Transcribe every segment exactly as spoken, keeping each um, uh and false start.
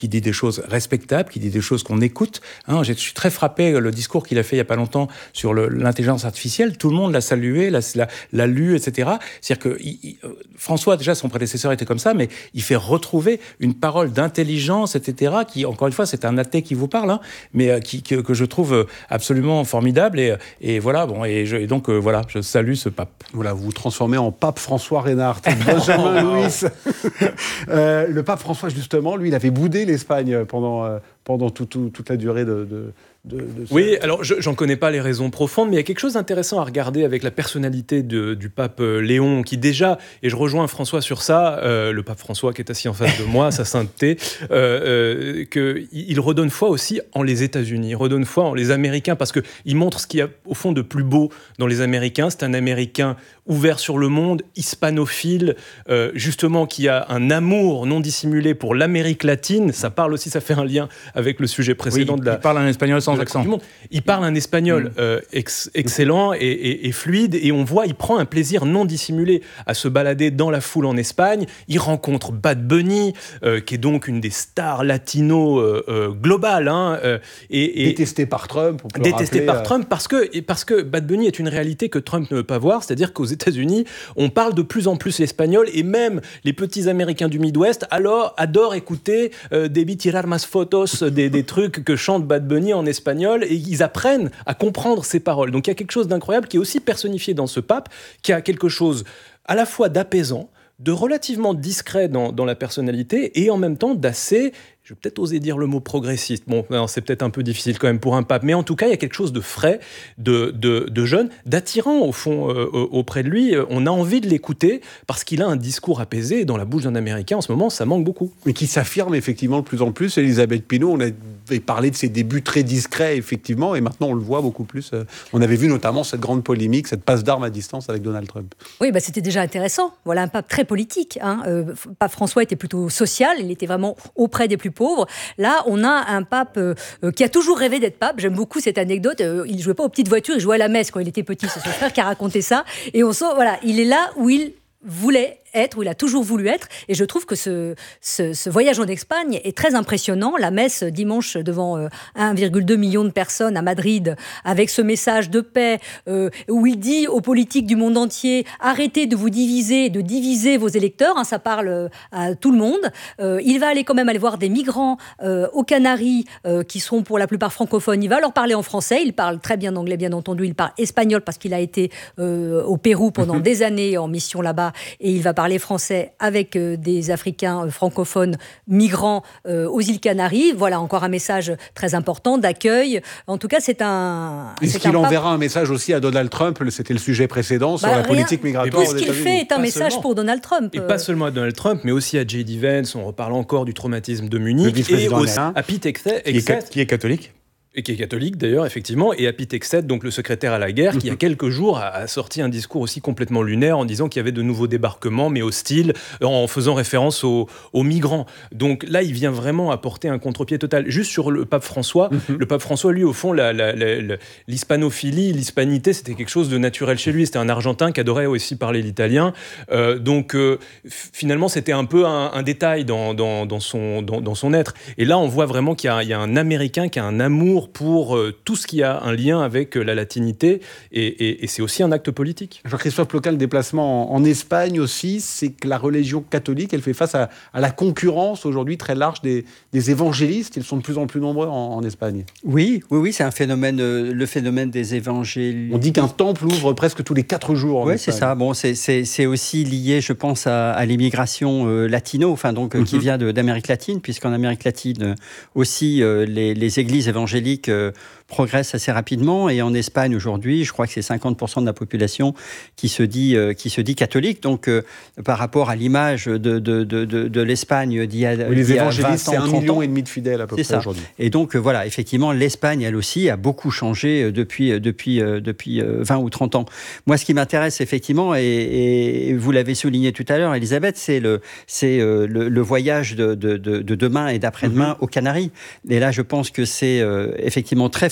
qui dit des choses respectables, qui dit des choses qu'on écoute. Hein, je suis très frappé, le discours qu'il a fait il n'y a pas longtemps sur le, l'intelligence artificielle, tout le monde l'a salué, l'a, l'a, l'a lu, et cetera. C'est-à-dire que il, il, François, déjà, son prédécesseur était comme ça, mais il fait retrouver une parole d'intelligence, et cetera, qui, encore une fois, c'est un athée qui vous parle, hein, mais qui, que, que je trouve absolument formidable. Et, et voilà, bon, et, je, et donc, euh, voilà, je salue ce pape. Voilà, vous vous transformez en pape François Reynard, Benjamin Louis. euh, le pape François, justement, lui, il avait boudé l'Espagne pendant, euh, pendant tout, tout, toute la durée de... de... De, de ce... Oui, alors je, j'en connais pas les raisons profondes, mais il y a quelque chose d'intéressant à regarder avec la personnalité de, du pape Léon, qui déjà, et je rejoins François sur ça, euh, le pape François qui est assis en face de moi, sa sainteté, euh, euh, qu'il redonne foi aussi en les États-Unis, il redonne foi en les Américains, parce qu'il montre ce qu'il y a au fond de plus beau dans les Américains. C'est un Américain ouvert sur le monde, hispanophile, euh, justement qui a un amour non dissimulé pour l'Amérique latine. Ça parle aussi, ça fait un lien avec le sujet précédent oui, de la... il parle un espagnol sans accent. Il parle un espagnol mmh. euh, ex- excellent et, et, et fluide, et on voit, il prend un plaisir non dissimulé à se balader dans la foule en Espagne. Il rencontre Bad Bunny, euh, qui est donc une des stars latino euh, euh, globales. Hein, euh, et, et détesté par Trump. On peut détesté rappeler, par euh... Trump, parce que, parce que Bad Bunny est une réalité que Trump ne veut pas voir, c'est-à-dire qu'aux États-Unis, on parle de plus en plus l'espagnol, et même les petits Américains du Midwest alors, adorent écouter euh, Debí tirar más fotos, des, des trucs que chante Bad Bunny en espagnol, et ils apprennent à comprendre ces paroles. Donc il y a quelque chose d'incroyable qui est aussi personnifié dans ce pape, qui a quelque chose à la fois d'apaisant, de relativement discret dans, dans la personnalité, et en même temps d'assez, je vais peut-être oser dire le mot progressiste. Bon, non, c'est peut-être un peu difficile quand même pour un pape, mais en tout cas, il y a quelque chose de frais, de, de, de jeune, d'attirant au fond euh, auprès de lui. On a envie de l'écouter parce qu'il a un discours apaisé, et dans la bouche d'un Américain, en ce moment, ça manque beaucoup. Mais qui s'affirme effectivement de plus en plus. Elisabeth Pinault, on avait parlé de ses débuts très discrets, effectivement, et maintenant on le voit beaucoup plus. On avait vu notamment cette grande polémique, cette passe d'armes à distance avec Donald Trump. Oui, bah, c'était déjà intéressant. Voilà un pape très politique. Hein. Euh, pape François était plutôt social, il était vraiment auprès des plus pauvres. Là, on a un pape euh, qui a toujours rêvé d'être pape. J'aime beaucoup cette anecdote. Euh, il ne jouait pas aux petites voitures, il jouait à la messe quand il était petit. C'est son frère qui a raconté ça. Et on sent, voilà, il est là où il voulait être, où il a toujours voulu être, et je trouve que ce, ce, ce voyage en Espagne est très impressionnant. La messe dimanche devant euh, un virgule deux million de personnes à Madrid, avec ce message de paix, euh, où il dit aux politiques du monde entier, arrêtez de vous diviser, de diviser vos électeurs, hein, ça parle à tout le monde. Euh, il va aller quand même aller voir des migrants euh, aux Canaries, euh, qui sont pour la plupart francophones, il va leur parler en français, il parle très bien anglais bien entendu, il parle espagnol parce qu'il a été euh, au Pérou pendant mmh. des années en mission là-bas, et il va parler français avec euh, des Africains euh, francophones migrants euh, aux îles Canaries. Voilà encore un message très important d'accueil. En tout cas, c'est un... Est-ce c'est qu'il un enverra pape... un message aussi à Donald Trump? C'était le sujet précédent sur bah, la rien... politique migratoire. Tout ce qu'il fait est un pas message seulement. pour Donald Trump. Et pas seulement à Donald Trump, mais aussi à J D Vance. On reparle encore du traumatisme de Munich. Et aussi à Pete Hegseth. Qui est, qui est catholique. Et qui est catholique d'ailleurs, effectivement, et à Pete Hegseth, donc le secrétaire à la guerre, qui il y a quelques jours a, a sorti un discours aussi complètement lunaire en disant qu'il y avait de nouveaux débarquements, mais hostiles, en faisant référence aux, aux migrants. Donc là, il vient vraiment apporter un contre-pied total. Juste sur le pape François, mm-hmm. le pape François, lui, au fond, la, la, la, la, l'hispanophilie, l'hispanité, c'était quelque chose de naturel chez lui. C'était un Argentin qui adorait aussi parler l'italien. Euh, donc euh, finalement, c'était un peu un, un détail dans, dans, dans, son, dans, dans son être. Et là, on voit vraiment qu'il y a, il y a un Américain qui a un amour pour euh, tout ce qui a un lien avec euh, la latinité, et, et, et c'est aussi un acte politique. Jean-Christophe Ploquin, le déplacement en, en Espagne aussi, c'est que la religion catholique, elle fait face à, à la concurrence aujourd'hui très large des, des évangélistes. Ils sont de plus en plus nombreux en, en Espagne. Oui, oui, oui, c'est un phénomène, euh, le phénomène des évangélistes. On dit qu'un temple ouvre presque tous les quatre jours en Oui, Espagne. c'est ça. Bon, c'est, c'est, c'est aussi lié, je pense, à, à l'immigration euh, latino, enfin donc euh, mm-hmm. qui vient de, d'Amérique latine, puisqu'en Amérique latine euh, aussi euh, les, les églises évangéliques Euh, progresse assez rapidement, et en Espagne aujourd'hui, je crois que c'est cinquante pour cent de la population qui se dit, euh, qui se dit catholique. Donc euh, par rapport à l'image de, de, de, de, de l'Espagne d'il y a, oui, les d'il y a évangélistes, c'est un million ans. et demi de fidèles à peu c'est près ça. Aujourd'hui. Et donc euh, voilà, effectivement, l'Espagne, elle aussi, a beaucoup changé depuis, depuis, depuis vingt ou trente ans. Moi, ce qui m'intéresse effectivement, et, et vous l'avez souligné tout à l'heure, Elisabeth, c'est le, c'est, euh, le, le voyage de, de, de, de demain et d'après-demain mm-hmm. aux Canaries. Et là, je pense que c'est euh, effectivement très fort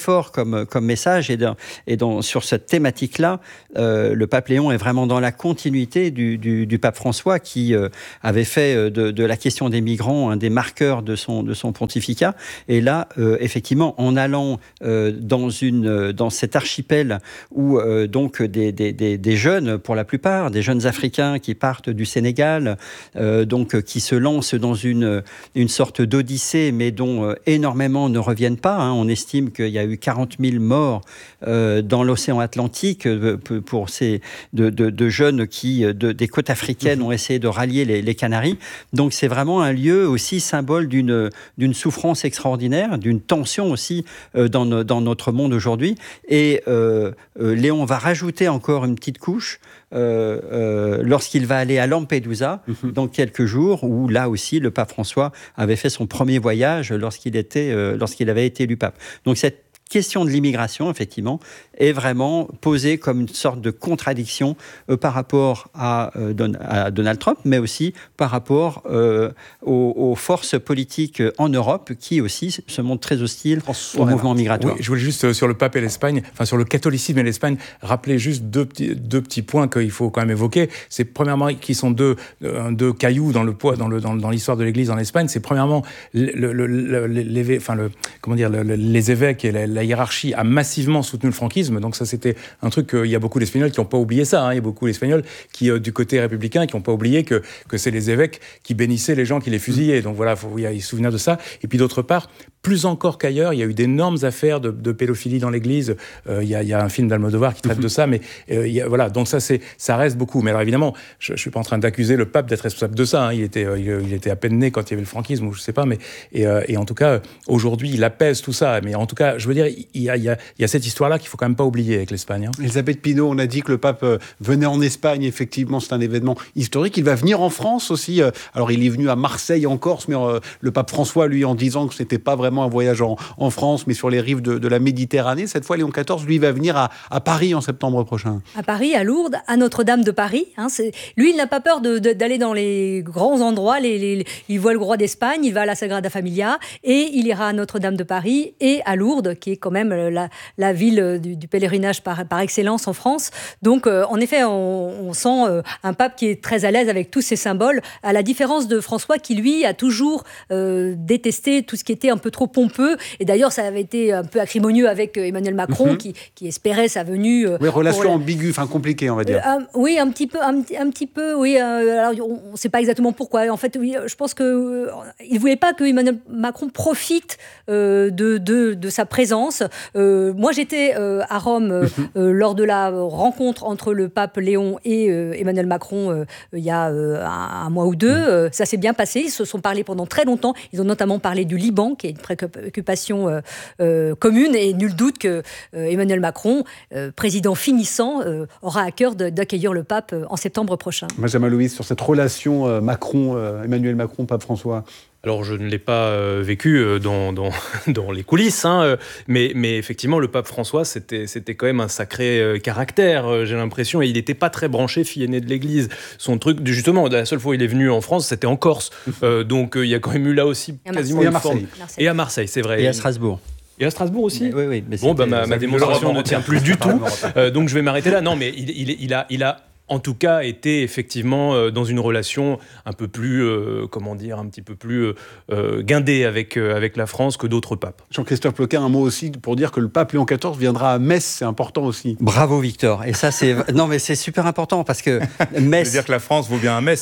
fort comme, comme message. Et, dans, et dans, sur cette thématique-là, euh, le pape Léon est vraiment dans la continuité du, du, du pape François qui euh, avait fait de, de la question des migrants un des marqueurs de son, de son pontificat. Et là, euh, effectivement, en allant euh, dans, une, dans cet archipel où euh, donc des, des, des, des jeunes, pour la plupart, des jeunes Africains qui partent du Sénégal, euh, donc qui se lancent dans une, une sorte d'odyssée, mais dont euh, énormément ne reviennent pas. Hein. On estime qu'il y a eu quarante mille morts euh, dans l'océan Atlantique euh, pour ces de, de, de jeunes qui, de, des côtes africaines, ont essayé de rallier les, les Canaries. Donc c'est vraiment un lieu aussi symbole d'une, d'une souffrance extraordinaire, d'une tension aussi euh, dans, no, dans notre monde aujourd'hui. Et euh, euh, Léon va rajouter encore une petite couche euh, euh, lorsqu'il va aller à Lampedusa mmh. dans quelques jours, où là aussi le pape François avait fait son premier voyage lorsqu'il, était, euh, lorsqu'il avait été élu pape. Donc cette question de l'immigration, effectivement, est vraiment posée comme une sorte de contradiction euh, par rapport à, euh, Don, à Donald Trump, mais aussi par rapport euh, aux, aux forces politiques en Europe qui aussi se montrent très hostiles François au mouvement migratoire. Oui, je voulais juste, euh, sur le pape et l'Espagne, enfin sur le catholicisme et l'Espagne, rappeler juste deux petits, deux petits points qu'il faut quand même évoquer. C'est premièrement, qui sont deux, euh, deux cailloux dans, le poids, dans, le, dans, dans l'histoire de l'Église en Espagne. C'est premièrement, le, le, le, les, enfin le, comment dire, le, les évêques et la, la hiérarchie a massivement soutenu le franquisme. Donc ça, c'était un truc qu'il y a beaucoup d'Espagnols qui n'ont pas oublié ça. Hein. Il y a beaucoup d'Espagnols qui, euh, du côté républicain, qui n'ont pas oublié que, que c'est les évêques qui bénissaient les gens qui les fusillaient. Donc voilà, faut, il y a se souvenir de ça. Et puis d'autre part, plus encore qu'ailleurs, il y a eu d'énormes affaires de, de pédophilie dans l'Église. Euh, il, y a, il y a un film d'Almodovar qui traite mm-hmm. de ça, mais euh, il y a, voilà. Donc ça, c'est, ça reste beaucoup. Mais alors évidemment, je, je suis pas en train d'accuser le pape d'être responsable de ça. Hein. Il était, euh, il, il était à peine né quand il y avait le franquisme, ou je sais pas. Mais et, euh, et en tout cas, aujourd'hui, il apaise tout ça. Mais en tout cas, je veux dire, il y a, il y a, il y a cette histoire-là qu'il faut quand même pas oublier avec l'Espagne. Hein. Elisabeth Pinault, on a dit que le pape venait en Espagne. Effectivement, c'est un événement historique. Il va venir en France aussi. Alors, il est venu à Marseille, en Corse, mais euh, le pape François, lui, en disant que c'était pas vraiment un voyage en en France, mais sur les rives de, de la Méditerranée. Cette fois, Léon quatorze, lui, va venir à, à Paris en septembre prochain. À Paris, à Lourdes, à Notre-Dame de Paris. Hein, c'est... Lui, il n'a pas peur de, de, d'aller dans les grands endroits. Les, les, il voit le roi d'Espagne, il va à la Sagrada Familia, et il ira à Notre-Dame de Paris et à Lourdes, qui est quand même la, la ville du, du pèlerinage par, par excellence en France. Donc, euh, en effet, on, on sent euh, un pape qui est très à l'aise avec tous ces symboles, à la différence de François, qui, lui, a toujours euh, détesté tout ce qui était un peu trop pompeux. Et d'ailleurs, ça avait été un peu acrimonieux avec Emmanuel Macron, mm-hmm. qui, qui espérait sa venue. Euh, oui, relation la... ambiguë, enfin compliquée, on va dire. Euh, oui, un petit peu, un, un petit peu, oui. Euh, alors, on ne sait pas exactement pourquoi. En fait, oui, je pense qu'il euh, ne voulait pas que Emmanuel Macron profite euh, de, de, de sa présence. Euh, moi, j'étais euh, à Rome euh, mm-hmm. euh, lors de la rencontre entre le pape Léon et euh, Emmanuel Macron euh, il y a euh, un, un mois ou deux. Mm-hmm. Euh, ça s'est bien passé. Ils se sont parlé pendant très longtemps. Ils ont notamment parlé du Liban, qui est une préoccupation Euh, euh, commune, et nul doute que euh, Emmanuel Macron, euh, président finissant, euh, aura à cœur de, d'accueillir le pape euh, en septembre prochain. Benjamin Louis, sur cette relation euh, Macron, euh, Emmanuel Macron, pape François. Alors, je ne l'ai pas euh, vécu euh, dans, dans, dans les coulisses, hein, euh, mais, mais effectivement, le pape François, c'était, c'était quand même un sacré euh, caractère, euh, j'ai l'impression, et il n'était pas très branché, fille aînée de l'Église. Son truc, justement, la seule fois où il est venu en France, c'était en Corse. Euh, donc, euh, il y a quand même eu là aussi quasiment une forme. Marseille. Et à Marseille, c'est vrai. Et à Strasbourg. Et à Strasbourg aussi. Mais, oui, oui. Mais bon, bah, ma, ma démonstration ne tient plus du tout, euh, donc je vais m'arrêter là. Non, mais il, il, il a... Il a en tout cas, était effectivement euh, dans une relation un peu plus, euh, comment dire, un petit peu plus euh, guindée avec, euh, avec la France que d'autres papes. Jean-Christophe Ploquin, un mot aussi pour dire que le pape Léon quatorze viendra à Metz, c'est important aussi. Bravo Victor, et ça c'est... non mais c'est super important parce que Metz... Ça veut dire que la France vaut bien un Metz.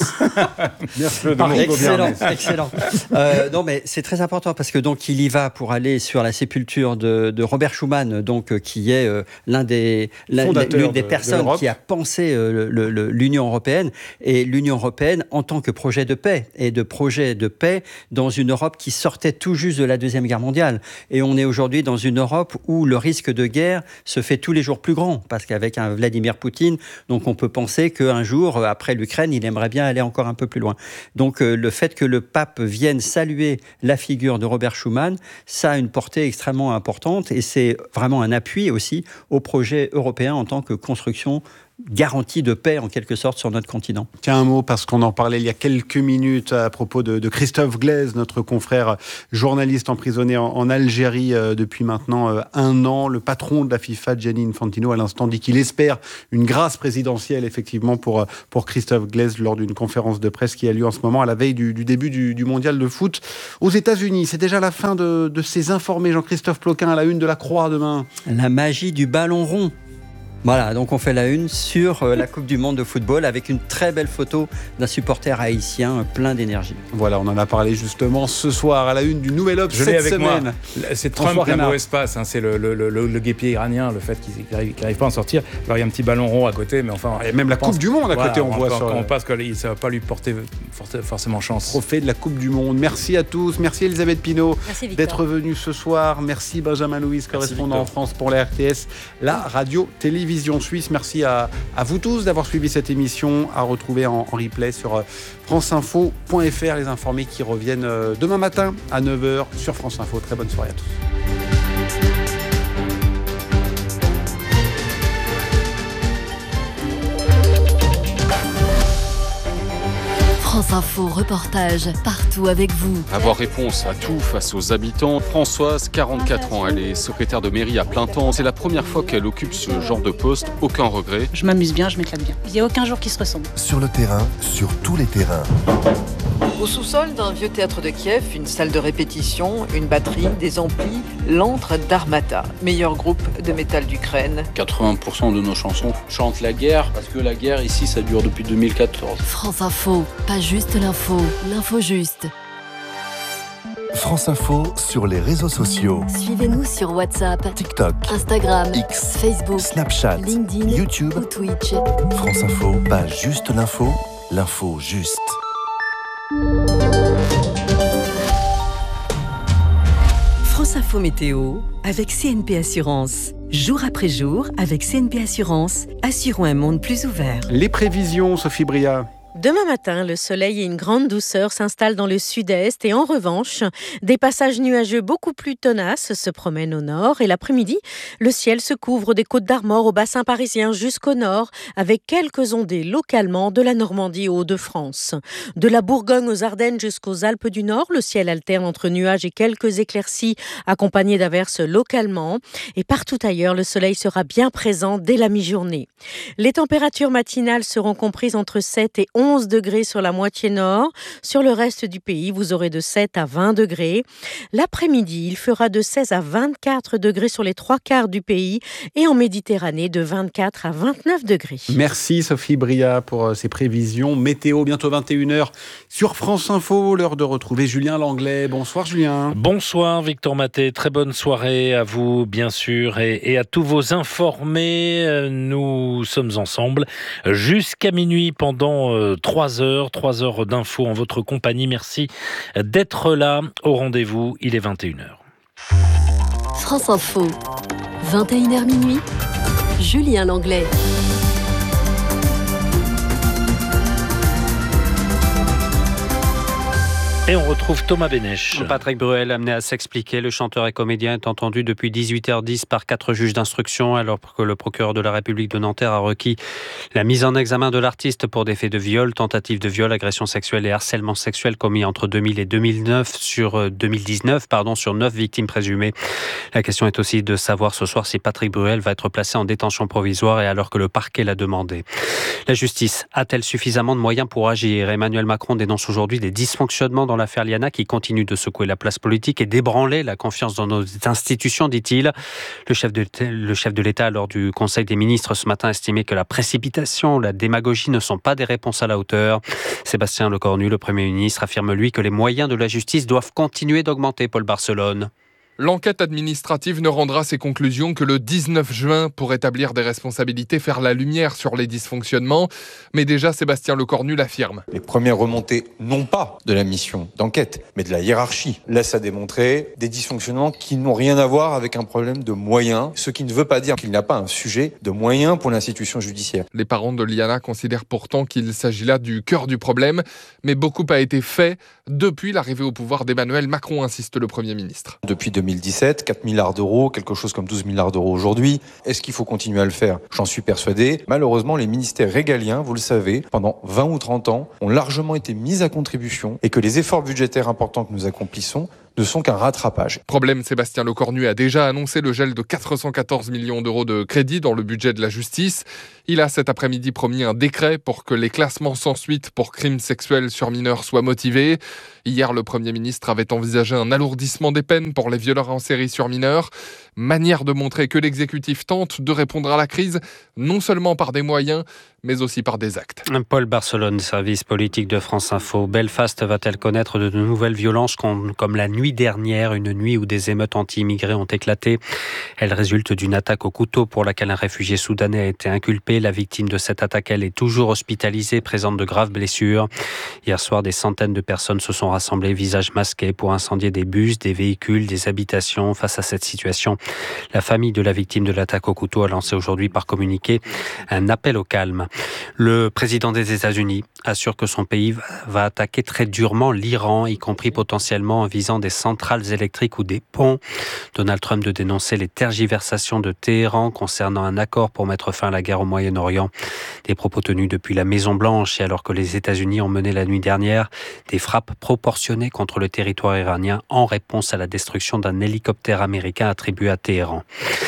Merci, excellent, excellent. Euh, non mais c'est très important parce que donc il y va pour aller sur la sépulture de, de Robert Schuman, donc euh, qui est euh, l'un des, l'un, l'une des de, personnes de qui a pensé euh, le Le, le, l'Union européenne, et l'Union européenne en tant que projet de paix, et de projet de paix dans une Europe qui sortait tout juste de la Deuxième Guerre mondiale. Et on est aujourd'hui dans une Europe où le risque de guerre se fait tous les jours plus grand, parce qu'avec un Vladimir Poutine, donc on peut penser qu'un jour, après l'Ukraine, il aimerait bien aller encore un peu plus loin. Donc euh, le fait que le pape vienne saluer la figure de Robert Schuman, ça a une portée extrêmement importante, et c'est vraiment un appui aussi au projet européen en tant que construction garantie de paix en quelque sorte sur notre continent. Tiens, un mot, parce qu'on en parlait il y a quelques minutes à propos de, de Christophe Glaise, notre confrère journaliste emprisonné en, en Algérie euh, depuis maintenant euh, un an. Le patron de la FIFA, Gianni Infantino, à l'instant dit qu'il espère une grâce présidentielle effectivement pour, pour Christophe Glaise lors d'une conférence de presse qui a lieu en ce moment à la veille du, du début du, du mondial de foot aux États-Unis. C'est déjà la fin de, de ces informés. Jean-Christophe Ploquin à la une de la Croix demain. La magie du ballon rond. Voilà, donc on fait la une sur euh, la Coupe du Monde de football avec une très belle photo d'un supporter haïtien euh, plein d'énergie. Voilà, on en a parlé justement ce soir à la une du Nouvel Obs Je cette l'ai avec semaine. Moi. C'est Trump qui a mauvais passe, hein, c'est le, le, le, le guépier iranien, le fait qu'il n'arrive pas à en sortir. Alors il y a un petit ballon rond à côté, mais enfin... Et même la Coupe du Monde à côté, voilà, on voit. Quand, sur quand on passe, ça ne va pas lui porter forcément chance. Trophée de la Coupe du Monde. Merci à tous. Merci Elisabeth Pinault Merci, d'être venue ce soir. Merci Benjamin Louis, correspondant en France pour la R T S, la radio-télévision suisse. Merci à, à vous tous d'avoir suivi cette émission, à retrouver en, en replay sur franceinfo point f r. Les informés qui reviennent demain matin à neuf heures sur France Info. Très bonne soirée à tous. France Info reportage partout avec vous. Avoir réponse à tout face aux habitants. Françoise, quarante-quatre ans, elle est secrétaire de mairie à plein temps. C'est la première fois qu'elle occupe ce genre de poste. Aucun regret. Je m'amuse bien, je m'éclate bien. Il n'y a aucun jour qui se ressemble. Sur le terrain, sur tous les terrains. Au sous-sol d'un vieux théâtre de Kiev, une salle de répétition, une batterie, des amplis, l'antre d'Armata, meilleur groupe de métal d'Ukraine. quatre-vingts pour cent de nos chansons chantent la guerre, parce que la guerre ici, ça dure depuis deux mille quatorze. France Info, pas juste l'info, l'info juste. France Info sur les réseaux sociaux. Suivez-nous sur WhatsApp, TikTok, Instagram, X, Facebook, Snapchat, LinkedIn, YouTube ou Twitch. France Info, pas juste l'info, l'info juste. France Info Météo avec C N P Assurance. Jour après jour, avec C N P Assurance, assurons un monde plus ouvert. Les prévisions, Sophie Bria. Demain matin, le soleil et une grande douceur s'installent dans le sud-est et en revanche, des passages nuageux beaucoup plus tenaces se promènent au nord et l'après-midi, le ciel se couvre des Côtes d'Armor au bassin parisien jusqu'au nord avec quelques ondées localement de la Normandie aux Hauts-de-France. De la Bourgogne aux Ardennes jusqu'aux Alpes du Nord, le ciel alterne entre nuages et quelques éclaircies accompagnées d'averses localement et partout ailleurs, le soleil sera bien présent dès la mi-journée. Les températures matinales seront comprises entre sept et onze degrés sur la moitié nord. Sur le reste du pays, vous aurez de sept à vingt degrés. L'après-midi, il fera de seize à vingt-quatre degrés sur les trois quarts du pays et en Méditerranée de vingt-quatre à vingt-neuf degrés. Merci Sophie Bria pour ces prévisions. Météo, bientôt vingt et une heures sur France Info. L'heure de retrouver Julien Langlais. Bonsoir Julien. Bonsoir Victor Maté. Très bonne soirée à vous bien sûr et, et à tous vos informés. Nous sommes ensemble jusqu'à minuit pendant euh, trois heures, trois heures d'infos en votre compagnie. Merci d'être là au rendez-vous. Il est vingt et une heures. France Info, vingt et une heures minuit, Julien Langlais. Et on retrouve Thomas Bénèche. Patrick Bruel amené à s'expliquer. Le chanteur et comédien est entendu depuis dix-huit heures dix par quatre juges d'instruction, alors que le procureur de la République de Nanterre a requis la mise en examen de l'artiste pour des faits de viol, tentative de viol, agression sexuelle et harcèlement sexuel commis entre deux mille et deux mille neuf sur deux mille dix-neuf, pardon, sur neuf victimes présumées. La question est aussi de savoir ce soir si Patrick Bruel va être placé en détention provisoire et alors que le parquet l'a demandé. La justice a-t-elle suffisamment de moyens pour agir ? Emmanuel Macron dénonce aujourd'hui des dysfonctionnements dans l'affaire Liana qui continue de secouer la place politique et d'ébranler la confiance dans nos institutions, dit-il. Le chef de, le chef de l'État, lors du Conseil des ministres ce matin, estimait que la précipitation, la démagogie ne sont pas des réponses à la hauteur. Sébastien Lecornu, le Premier ministre, affirme lui que les moyens de la justice doivent continuer d'augmenter, Paul Barcelone. L'enquête administrative ne rendra ses conclusions que le dix-neuf juin pour établir des responsabilités, faire la lumière sur les dysfonctionnements. Mais déjà, Sébastien Lecornu l'affirme. Les premières remontées, non pas de la mission d'enquête, mais de la hiérarchie, laissent à démontrer des dysfonctionnements qui n'ont rien à voir avec un problème de moyens, ce qui ne veut pas dire qu'il n'y a pas un sujet de moyens pour l'institution judiciaire. Les parents de Liana considèrent pourtant qu'il s'agit là du cœur du problème, mais beaucoup a été fait depuis l'arrivée au pouvoir d'Emmanuel Macron, insiste le Premier ministre. Depuis deux mille dix-sept, quatre milliards d'euros, quelque chose comme douze milliards d'euros aujourd'hui. Est-ce qu'il faut continuer à le faire ? J'en suis persuadé. Malheureusement, les ministères régaliens, vous le savez, pendant vingt ou trente ans, ont largement été mis à contribution et que les efforts budgétaires importants que nous accomplissons ne sont qu'un rattrapage. Problème, Sébastien Lecornu a déjà annoncé le gel de quatre cent quatorze millions d'euros de crédit dans le budget de la justice. Il a cet après-midi promis un décret pour que les classements sans suite pour crimes sexuels sur mineurs soient motivés. Hier, le Premier ministre avait envisagé un alourdissement des peines pour les violeurs en série sur mineurs. Manière de montrer que l'exécutif tente de répondre à la crise, non seulement par des moyens, mais aussi par des actes. Paul Barcelone, service politique de France Info. Belfast va-t-elle connaître de nouvelles violences comme la nuit dernière, une nuit où des émeutes anti-immigrés ont éclaté? Elle résulte d'une attaque au couteau pour laquelle un réfugié soudanais a été inculpé. La victime de cette attaque, elle est toujours hospitalisée, présente de graves blessures. Hier soir, des centaines de personnes se sont rassemblées, visages masqués, pour incendier des bus, des véhicules, des habitations. Face à cette situation, la famille de la victime de l'attaque au couteau a lancé aujourd'hui par communiqué un appel au calme. Le président des États-Unis assure que son pays va attaquer très durement l'Iran, y compris potentiellement en visant des centrales électriques ou des ponts. Donald Trump de dénoncer les tergiversations de Téhéran concernant un accord pour mettre fin à la guerre au Moyen-Orient. Des propos tenus depuis la Maison-Blanche et alors que les États-Unis ont mené la nuit dernière des frappes proportionnées contre le territoire iranien en réponse à la destruction d'un hélicoptère américain attribué à Téhéran.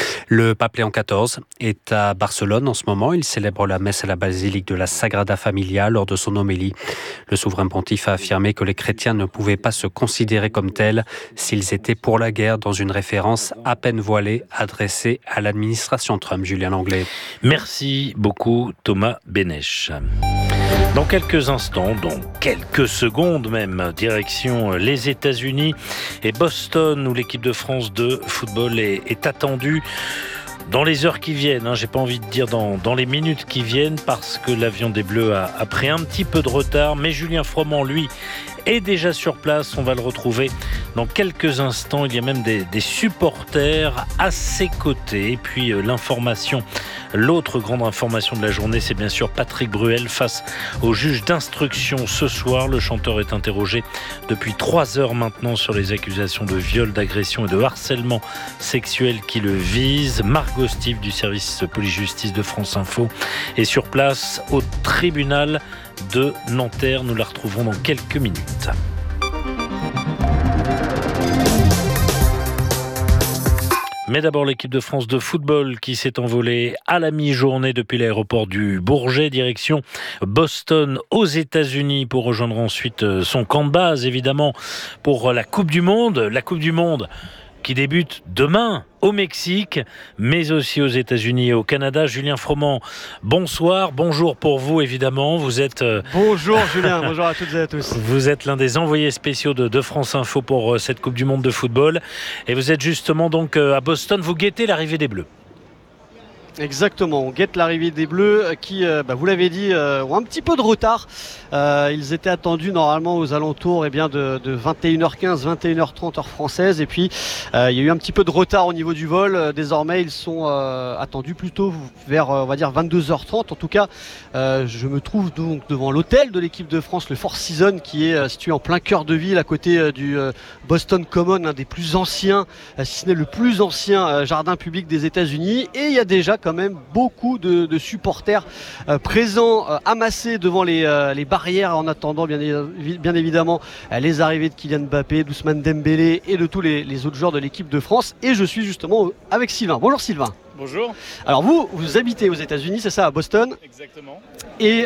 Le pape Léon quatorze est à Barcelone en ce moment. Il célèbre la messe à la basilique de la Sagrada Familia. Lors de son homélie, le souverain pontife a affirmé que les chrétiens ne pouvaient pas se considérer comme tels s'ils étaient pour la guerre, dans une référence à peine voilée adressée à l'administration Trump. Julien Langlais. Merci beaucoup Thomas Bénèche. Dans quelques instants, dans quelques secondes même, direction les États-Unis et Boston où l'équipe de France de football est, est attendue dans les heures qui viennent. Hein, j'ai pas envie de dire dans, dans les minutes qui viennent parce que l'avion des Bleus a, a pris un petit peu de retard. Mais Julien Froment, lui, est déjà sur place. On va le retrouver dans quelques instants. Il y a même des, des supporters à ses côtés. Et puis euh, l'information, l'autre grande information de la journée, c'est bien sûr Patrick Bruel face au juge d'instruction ce soir. Le chanteur est interrogé depuis trois heures maintenant sur les accusations de viol, d'agression et de harcèlement sexuel qui le visent. Margot Steve du service police-justice de France Info est sur place au tribunal de Nanterre. Nous la retrouverons dans quelques minutes. Mais d'abord l'équipe de France de football qui s'est envolée à la mi-journée depuis l'aéroport du Bourget, direction Boston aux États-Unis pour rejoindre ensuite son camp de base évidemment pour la Coupe du Monde. La Coupe du Monde qui débute demain au Mexique, mais aussi aux États-Unis et au Canada. Julien Froment, bonsoir, bonjour pour vous évidemment. Vous êtes euh... bonjour Julien, bonjour à toutes et à tous. Vous êtes l'un des envoyés spéciaux de, de France Info pour euh, cette Coupe du Monde de football, et vous êtes justement donc euh, à Boston. Vous guettez l'arrivée des Bleus. Exactement, on guette l'arrivée des Bleus qui, euh, bah, vous l'avez dit, euh, ont un petit peu de retard. Euh, ils étaient attendus normalement aux alentours eh bien, de, de vingt et une heures quinze, vingt et une heures trente heure française. Et puis, euh, il y a eu un petit peu de retard au niveau du vol. Euh, désormais, ils sont euh, attendus plutôt vers, euh, on va dire, vingt-deux heures trente. En tout cas, euh, je me trouve donc devant l'hôtel de l'équipe de France, le Four Seasons, qui est euh, situé en plein cœur de ville, à côté euh, du euh, Boston Common, un des plus anciens, euh, si ce n'est le plus ancien euh, jardin public des États-Unis. Et il y a déjà quand même beaucoup de, de supporters euh, présents, euh, amassés devant les, euh, les barrières en attendant bien, bien évidemment euh, les arrivées de Kylian Mbappé, d'Ousmane Dembélé et de tous les, les autres joueurs de l'équipe de France. Et je suis justement avec Sylvain. Bonjour Sylvain. Bonjour. Alors vous, vous habitez aux États-Unis, c'est ça, à Boston? Exactement. Et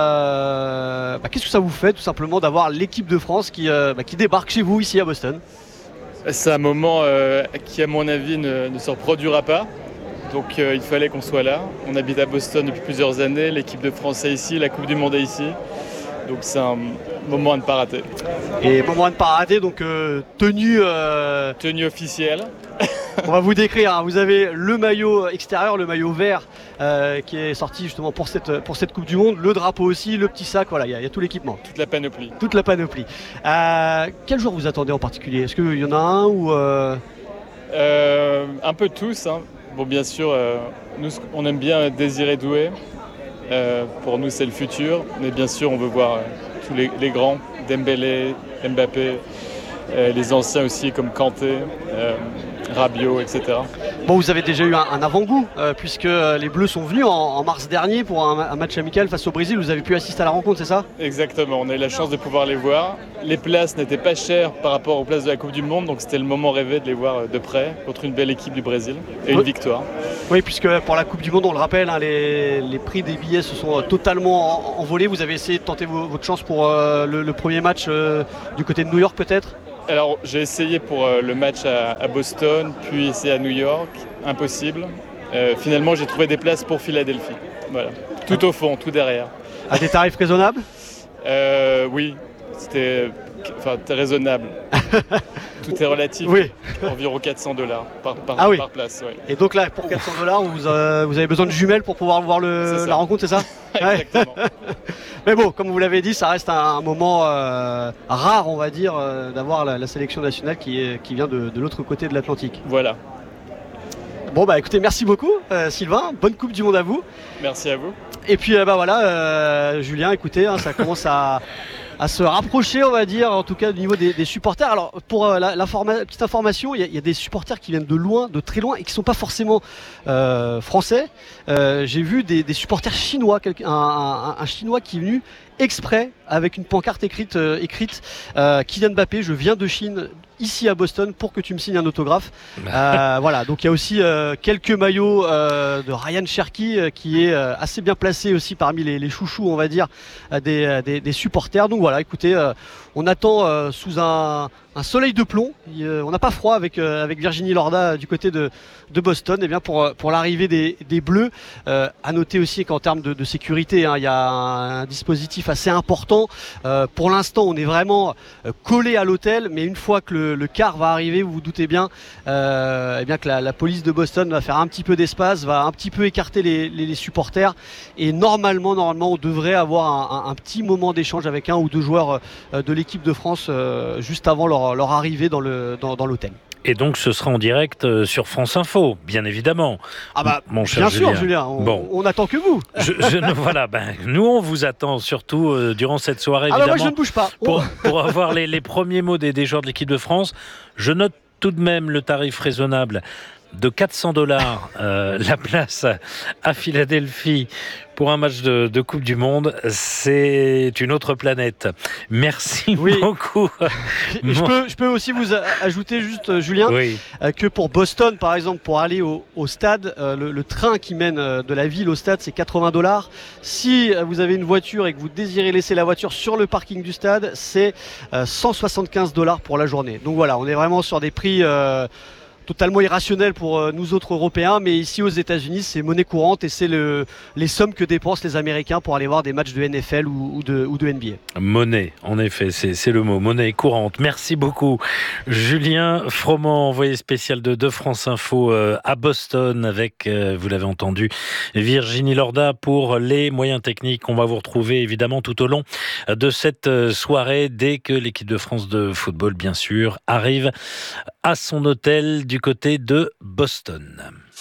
euh, bah, qu'est-ce que ça vous fait tout simplement d'avoir l'équipe de France qui, euh, bah, qui débarque chez vous ici à Boston? C'est un moment euh, qui à mon avis ne, ne se reproduira pas. Donc euh, il fallait qu'on soit là. On habite à Boston depuis plusieurs années, l'équipe de France est ici, la Coupe du Monde est ici. Donc c'est un moment à ne pas rater. Et moment à ne pas rater, donc euh, tenue... Euh... Tenue officielle. On va vous décrire, hein. Vous avez le maillot extérieur, le maillot vert euh, qui est sorti justement pour cette, pour cette Coupe du Monde, le drapeau aussi, le petit sac, voilà, il y, y a tout l'équipement. Toute la panoplie. Toute la panoplie. Euh, quel joueur vous attendez en particulier? Est-ce qu'il y en a un ou... Euh... Euh, un peu tous, hein. Bon, bien sûr, euh, nous, on aime bien Désiré Doué. Euh, pour nous, c'est le futur. Mais bien sûr, on veut voir euh, tous les, les grands, Dembélé, Mbappé, euh, les anciens aussi comme Kanté. Euh, Rabiot, et cetera. Bon, vous avez déjà eu un, un avant-goût, euh, puisque les Bleus sont venus en, en mars dernier pour un, un match amical face au Brésil. Vous avez pu assister à la rencontre, c'est ça? Exactement, on a eu la chance de pouvoir les voir. Les places n'étaient pas chères par rapport aux places de la Coupe du Monde, donc c'était le moment rêvé de les voir de près contre une belle équipe du Brésil et une oui. victoire. Oui, puisque pour la Coupe du Monde, on le rappelle, hein, les, les prix des billets se sont totalement envolés. Vous avez essayé de tenter vos, votre chance pour euh, le, le premier match euh, du côté de New York peut-être? Alors j'ai essayé pour euh, le match à, à Boston, puis essayé à New York, impossible. Euh, finalement j'ai trouvé des places pour Philadelphie. Voilà. Tout au fond, tout derrière. À des tarifs raisonnables? euh, Oui, c'était enfin, raisonnable. Tout est relatif. Oui. Environ quatre cents dollars par, par, ah oui. par place. Ouais. Et donc là, pour quatre cents dollars, vous, euh, vous avez besoin de jumelles pour pouvoir voir le, la rencontre, c'est ça? Exactement. Mais bon, comme vous l'avez dit, ça reste un, un moment euh, rare, on va dire, euh, d'avoir la, la sélection nationale qui, est, qui vient de, de l'autre côté de l'Atlantique. Voilà. Bon, bah écoutez, merci beaucoup, euh, Sylvain. Bonne Coupe du Monde à vous. Merci à vous. Et puis, euh, bah voilà, euh, Julien, écoutez, hein, ça commence à. à se rapprocher, on va dire, en tout cas au niveau des, des supporters. Alors pour euh, la, la forma- petite information, il y, y a des supporters qui viennent de loin, de très loin, et qui sont pas forcément euh, français. Euh, j'ai vu des, des supporters chinois, un, un, un chinois qui est venu exprès avec une pancarte écrite, euh, écrite euh, Kylian Mbappé, je viens de Chine, ici à Boston pour que tu me signes un autographe. Euh, voilà, donc il y a aussi euh, quelques maillots euh, de Ryan Cherki euh, qui est euh, assez bien placé aussi parmi les, les chouchous, on va dire, euh, des, des, des supporters. Donc voilà, écoutez, euh, on attend euh, sous un, un soleil de plomb. Il, euh, on n'a pas froid avec, euh, avec Virginie Lorda euh, du côté de, de Boston. Et bien pour, pour l'arrivée des, des Bleus, euh, à noter aussi qu'en termes de, de sécurité, hein, il y a un, un dispositif assez important. Euh, pour l'instant, on est vraiment euh, collé à l'hôtel, mais une fois que le, le car va arriver, vous vous doutez bien, euh, eh bien que la, la police de Boston va faire un petit peu d'espace, va un petit peu écarter les, les, les supporters. Et normalement, normalement, on devrait avoir un, un, un petit moment d'échange avec un ou deux joueurs euh, de l'équipe de France euh, juste avant leur, leur arrivée dans, le, dans, dans l'hôtel. Et donc, ce sera en direct sur France Info, bien évidemment. Ah bah, mon cher bien Julien. sûr, Julien. On, bon. on attend que vous. Je, je ne, voilà, ben, nous, on vous attend surtout euh, durant cette soirée, ah évidemment. Bah moi, je ne bouge pas. Pour, pour avoir les, les premiers mots des, des joueurs de l'équipe de France. Je note tout de même le tarif raisonnable de quatre cents dollars euh, la place à Philadelphie pour un match de, de Coupe du Monde. C'est une autre planète. Merci oui. beaucoup. je, peux, je peux aussi vous ajouter juste, Julien, oui. euh, que pour Boston, par exemple, pour aller au, au stade, euh, le, le train qui mène euh, de la ville au stade, c'est quatre-vingts dollars. Si euh, vous avez une voiture et que vous désirez laisser la voiture sur le parking du stade, c'est euh, cent soixante-quinze dollars pour la journée. Donc voilà, on est vraiment sur des prix... Euh, totalement irrationnel pour euh, nous autres Européens, mais ici aux États-Unis, c'est monnaie courante et c'est le, les sommes que dépensent les Américains pour aller voir des matchs de N F L ou, ou, de, ou de N B A. Monnaie, en effet, c'est, c'est le mot, monnaie courante. Merci beaucoup. Julien Froment, envoyé spécial de, de France Info euh, à Boston avec, euh, vous l'avez entendu, Virginie Lorda pour les moyens techniques. On va vous retrouver évidemment tout au long de cette soirée dès que l'équipe de France de football, bien sûr, arrive à son hôtel du côté de Boston.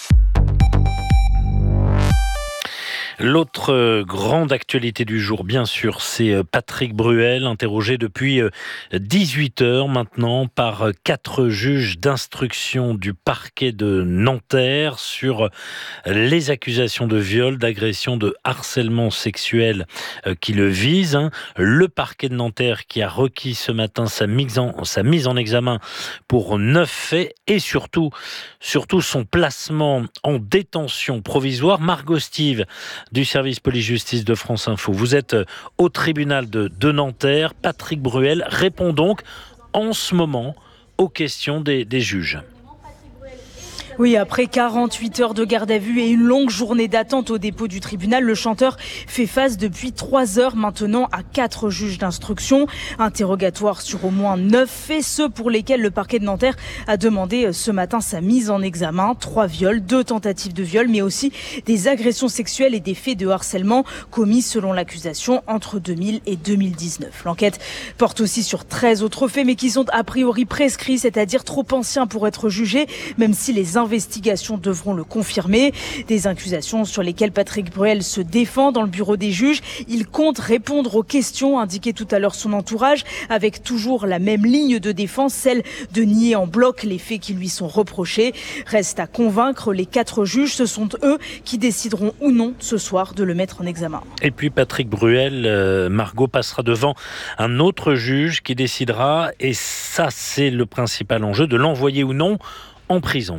L'autre grande actualité du jour, bien sûr, c'est Patrick Bruel, interrogé depuis dix-huit heures maintenant par quatre juges d'instruction du parquet de Nanterre sur les accusations de viol, d'agression, de harcèlement sexuel qui le visent. Le parquet de Nanterre qui a requis ce matin sa mise en, sa mise en examen pour neuf faits et surtout, surtout son placement en détention provisoire. Margot Stive, du service police-justice de France Info. Vous êtes au tribunal de, de Nanterre. Patrick Bruel répond donc en ce moment aux questions des, des juges. Oui, après quarante-huit heures de garde à vue et une longue journée d'attente au dépôt du tribunal, le chanteur fait face depuis trois heures maintenant à quatre juges d'instruction. Interrogatoire sur au moins neuf faits, ceux pour lesquels le parquet de Nanterre a demandé ce matin sa mise en examen. Trois viols, deux tentatives de viol, mais aussi des agressions sexuelles et des faits de harcèlement commis selon l'accusation entre deux mille et deux mille dix-neuf. L'enquête porte aussi sur treize autres faits, mais qui sont a priori prescrits, c'est-à-dire trop anciens pour être jugés, même si les investigations devront le confirmer. Des accusations sur lesquelles Patrick Bruel se défend dans le bureau des juges. Il compte répondre aux questions, indiquait tout à l'heure son entourage, avec toujours la même ligne de défense, celle de nier en bloc les faits qui lui sont reprochés. Reste à convaincre les quatre juges. Ce sont eux qui décideront ou non ce soir de le mettre en examen. Et puis Patrick Bruel, euh, Margot passera devant un autre juge qui décidera, et ça c'est le principal enjeu, de l'envoyer ou non en prison.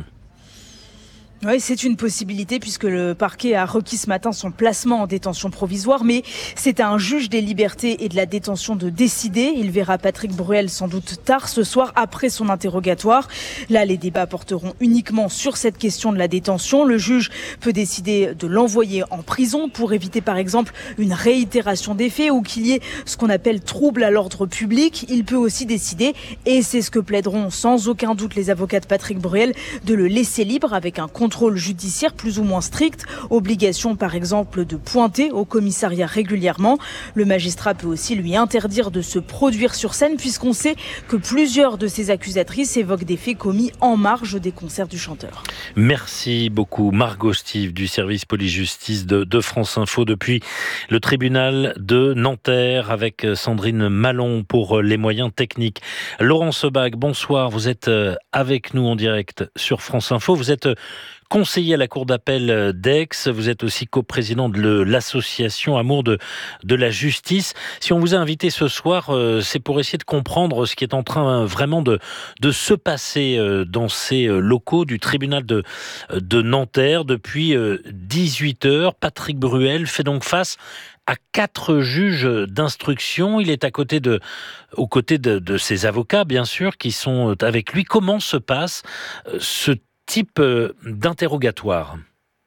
Oui, c'est une possibilité puisque le parquet a requis ce matin son placement en détention provisoire, mais c'est à un juge des libertés et de la détention de décider. Il verra Patrick Bruel sans doute tard ce soir après son interrogatoire. Là, les débats porteront uniquement sur cette question de la détention. Le juge peut décider de l'envoyer en prison pour éviter par exemple une réitération des faits ou qu'il y ait ce qu'on appelle trouble à l'ordre public. Il peut aussi décider, et c'est ce que plaideront sans aucun doute les avocats de Patrick Bruel, de le laisser libre avec un contrôle judiciaire plus ou moins strict, obligation par exemple de pointer au commissariat régulièrement. Le magistrat peut aussi lui interdire de se produire sur scène puisqu'on sait que plusieurs de ses accusatrices évoquent des faits commis en marge des concerts du chanteur. Merci beaucoup Margot Stive du service police-justice de, de France Info depuis le tribunal de Nanterre avec Sandrine Malon pour les moyens techniques. Laurent Sebag, bonsoir, vous êtes avec nous en direct sur France Info. Vous êtes conseiller à la Cour d'appel d'Aix, vous êtes aussi coprésident de l'association Amour de, de la justice. Si on vous a invité ce soir, euh, c'est pour essayer de comprendre ce qui est en train vraiment de, de se passer euh, dans ces locaux du tribunal de, de Nanterre. Depuis euh, dix-huit heures, Patrick Bruel fait donc face à quatre juges d'instruction. Il est à côté de, aux côtés de, de ses avocats, bien sûr, qui sont avec lui. Comment se passe ce type d'interrogatoire ?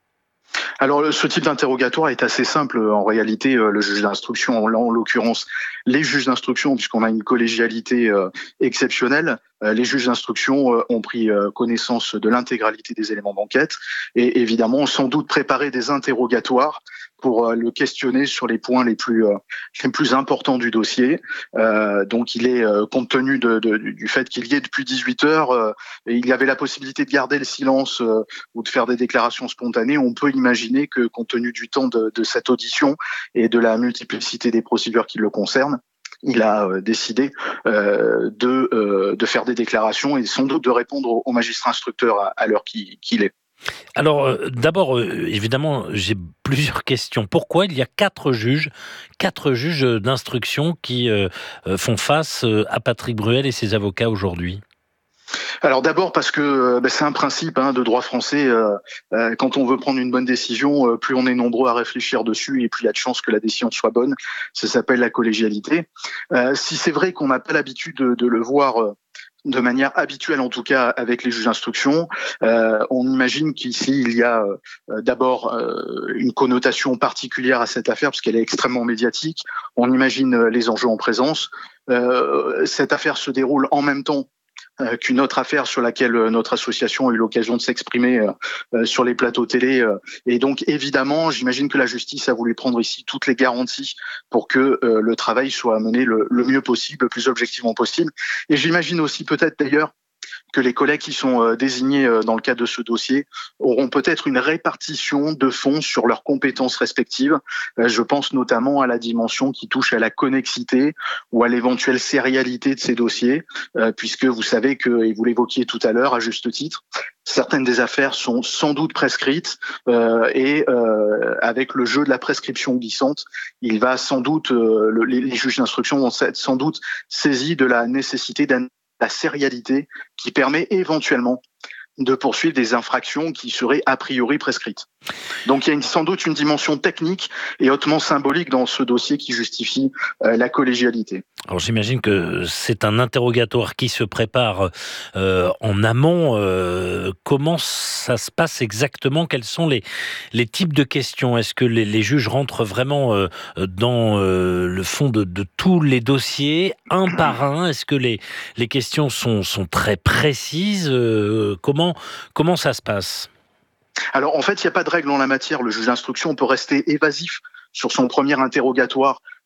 Alors, ce type d'interrogatoire est assez simple. En réalité, le juge d'instruction, là, en l'occurrence, les juges d'instruction, puisqu'on a une collégialité euh, exceptionnelle, euh, les juges d'instruction euh, ont pris euh, connaissance de l'intégralité des éléments d'enquête et évidemment ont sans doute préparé des interrogatoires pour euh, le questionner sur les points les plus euh, les plus importants du dossier. Euh, donc, il est euh, compte tenu de, de, du fait qu'il y ait depuis dix-huit heures, euh, et il y avait la possibilité de garder le silence euh, ou de faire des déclarations spontanées. On peut imaginer que, compte tenu du temps de, de cette audition et de la multiplicité des procédures qui le concernent, il a euh, décidé euh, de, euh, de faire des déclarations et sans doute de répondre au, au magistrat instructeur à, à l'heure qu'il, qu'il est. Alors, euh, d'abord, euh, évidemment, j'ai plusieurs questions. Pourquoi il y a quatre juges, quatre juges d'instruction qui euh, font face à Patrick Bruel et ses avocats aujourd'hui ? Alors d'abord parce que ben, c'est un principe hein, de droit français. Euh, euh, quand on veut prendre une bonne décision, euh, plus on est nombreux à réfléchir dessus et plus il y a de chances que la décision soit bonne. Ça s'appelle la collégialité. Euh, si c'est vrai qu'on n'a pas l'habitude de, de le voir euh, de manière habituelle, en tout cas avec les juges d'instruction, euh, on imagine qu'ici il y a euh, d'abord euh, une connotation particulière à cette affaire parce qu'elle est extrêmement médiatique. On imagine euh, les enjeux en présence. Euh, cette affaire se déroule en même temps qu'une autre affaire sur laquelle notre association a eu l'occasion de s'exprimer euh, sur les plateaux télé. Euh, et donc, évidemment, j'imagine que la justice a voulu prendre ici toutes les garanties pour que euh, le travail soit mené le, le mieux possible, le plus objectivement possible. Et j'imagine aussi peut-être d'ailleurs que les collègues qui sont euh, désignés euh, dans le cadre de ce dossier auront peut-être une répartition de fonds sur leurs compétences respectives. Euh, je pense notamment à la dimension qui touche à la connexité ou à l'éventuelle sérialité de ces dossiers, euh, puisque vous savez que, et vous l'évoquiez tout à l'heure à juste titre, certaines des affaires sont sans doute prescrites euh, et euh, avec le jeu de la prescription glissante, il va sans doute, euh, le, les, les juges d'instruction vont être sans doute saisis de la nécessité d'un la sérialité qui permet éventuellement de poursuivre des infractions qui seraient a priori prescrites. Donc il y a une, sans doute une dimension technique et hautement symbolique dans ce dossier qui justifie euh, la collégialité. Alors j'imagine que c'est un interrogatoire qui se prépare euh, en amont. Euh, comment ça se passe exactement ? Quels sont les, les types de questions ? Est-ce que les, les juges rentrent vraiment euh, dans euh, le fond de, de tous les dossiers, un par un ? Est-ce que les, les questions sont, sont très précises ? euh, comment, comment ça se passe ? Alors en fait, il n'y a pas de règle en la matière. Le juge d'instruction peut rester évasif sur son premier interrogatoire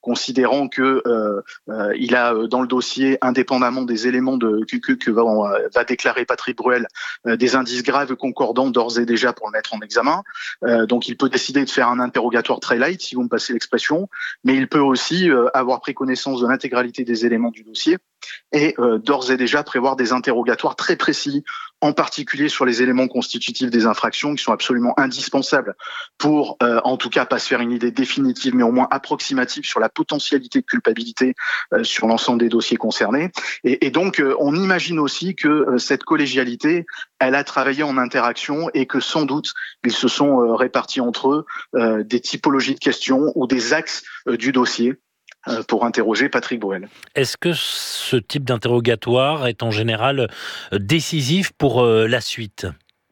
considérant que euh, euh, il a dans le dossier, indépendamment des éléments de, que, que, que va, va déclarer Patrick Bruel, euh, des indices graves et concordants d'ores et déjà pour le mettre en examen. Euh, donc il peut décider de faire un interrogatoire très light, si vous me passez l'expression, mais il peut aussi euh, avoir pris connaissance de l'intégralité des éléments du dossier et euh, d'ores et déjà prévoir des interrogatoires très précis, en particulier sur les éléments constitutifs des infractions qui sont absolument indispensables pour, euh, en tout cas, pas se faire une idée définitive, mais au moins approximative sur la potentialité de culpabilité euh, sur l'ensemble des dossiers concernés. Et, et donc, euh, on imagine aussi que euh, cette collégialité, elle a travaillé en interaction et que sans doute, ils se sont euh, répartis entre eux euh, des typologies de questions ou des axes euh, du dossier pour interroger Patrick Bruel. Est-ce que ce type d'interrogatoire est en général décisif pour la suite ?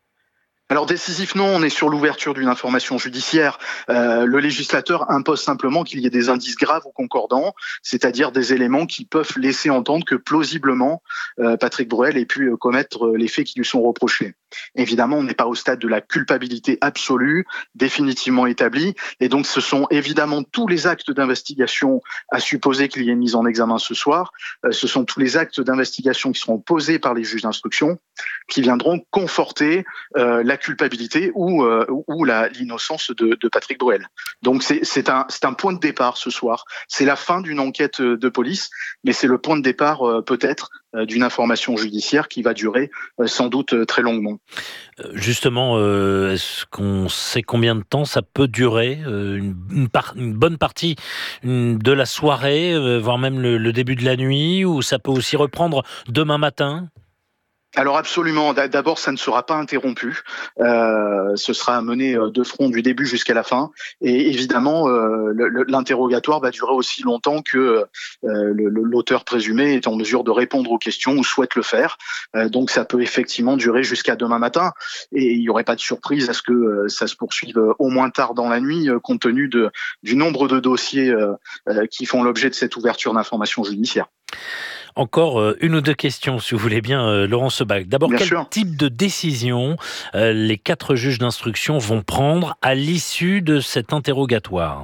Alors décisif, non, on est sur l'ouverture d'une information judiciaire. Euh, le législateur impose simplement qu'il y ait des indices graves ou concordants, c'est-à-dire des éléments qui peuvent laisser entendre que plausiblement euh, Patrick Bruel ait pu commettre les faits qui lui sont reprochés. Évidemment, on n'est pas au stade de la culpabilité absolue, définitivement établie, et donc ce sont évidemment tous les actes d'investigation, à supposer qu'il y ait une mise en examen ce soir, euh, ce sont tous les actes d'investigation qui seront posés par les juges d'instruction, qui viendront conforter euh, la culpabilité ou, euh, ou la, l'innocence de, de Patrick Bruel. Donc c'est, c'est, un, c'est un point de départ ce soir. C'est la fin d'une enquête de police, mais c'est le point de départ euh, peut-être euh, d'une information judiciaire qui va durer euh, sans doute euh, très longuement. Justement, euh, est-ce qu'on sait combien de temps ça peut durer ? euh, une, une, par, une bonne partie une, de la soirée, euh, voire même le, le début de la nuit, ou ça peut aussi reprendre demain matin ? Alors absolument. D'abord, ça ne sera pas interrompu. Euh, ce sera mené de front du début jusqu'à la fin. Et évidemment, euh, le, l'interrogatoire va durer aussi longtemps que euh, le, l'auteur présumé est en mesure de répondre aux questions ou souhaite le faire. Euh, donc, ça peut effectivement durer jusqu'à demain matin. Et il n'y aurait pas de surprise à ce que euh, ça se poursuive au moins tard dans la nuit, euh, compte tenu de, du nombre de dossiers euh, euh, qui font l'objet de cette ouverture d'information judiciaire. Encore euh, une ou deux questions, si vous voulez bien, euh, Laurent Sebag. D'abord, bien quel sûr. type de décision euh, les quatre juges d'instruction vont prendre à l'issue de cet interrogatoire ?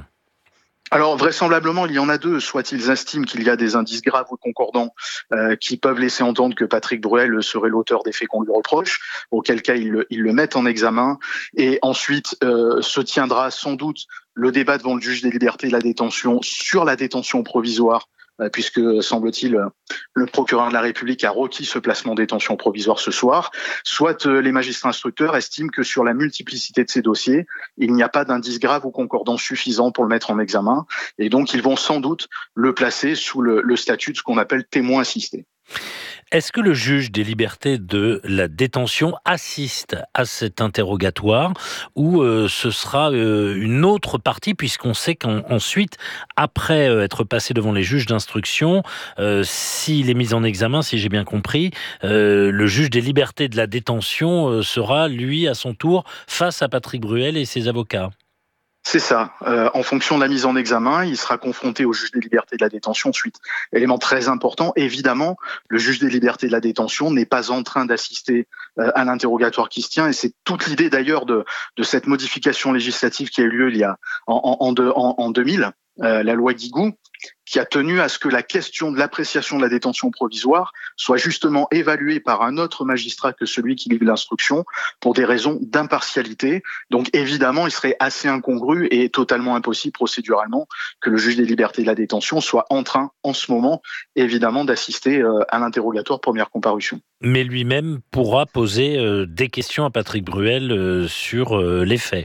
Alors vraisemblablement, il y en a deux. Soit ils estiment qu'il y a des indices graves ou concordants euh, qui peuvent laisser entendre que Patrick Bruel serait l'auteur des faits qu'on lui reproche, auquel cas ils le, ils le mettent en examen. Et ensuite euh, se tiendra sans doute le débat devant le juge des libertés et de la détention sur la détention provisoire, puisque, semble-t-il, le procureur de la République a requis ce placement en détention provisoire ce soir, soit les magistrats instructeurs estiment que sur la multiplicité de ces dossiers, il n'y a pas d'indice grave ou concordant suffisant pour le mettre en examen, et donc ils vont sans doute le placer sous le, le statut de ce qu'on appelle témoin assisté. Est-ce que le juge des libertés de la détention assiste à cet interrogatoire ou euh, ce sera euh, une autre partie, puisqu'on sait qu'ensuite, après euh, être passé devant les juges d'instruction, euh, s'il est mis en examen, si j'ai bien compris, euh, le juge des libertés de la détention euh, sera, lui, à son tour, face à Patrick Bruel et ses avocats ? C'est ça. Euh, en fonction de la mise en examen, il sera confronté au juge des libertés de la détention ensuite. Élément très important, évidemment, le juge des libertés de la détention n'est pas en train d'assister euh, à l'interrogatoire qui se tient, et c'est toute l'idée d'ailleurs de, de cette modification législative qui a eu lieu il y a en, en, en, en deux mille, euh, la loi Guigou, qui a tenu à ce que la question de l'appréciation de la détention provisoire soit justement évaluée par un autre magistrat que celui qui livre l'instruction pour des raisons d'impartialité. Donc évidemment, il serait assez incongru et totalement impossible procéduralement que le juge des libertés de la détention soit en train, en ce moment, évidemment, d'assister à l'interrogatoire première comparution. Mais lui-même pourra poser des questions à Patrick Bruel sur les faits.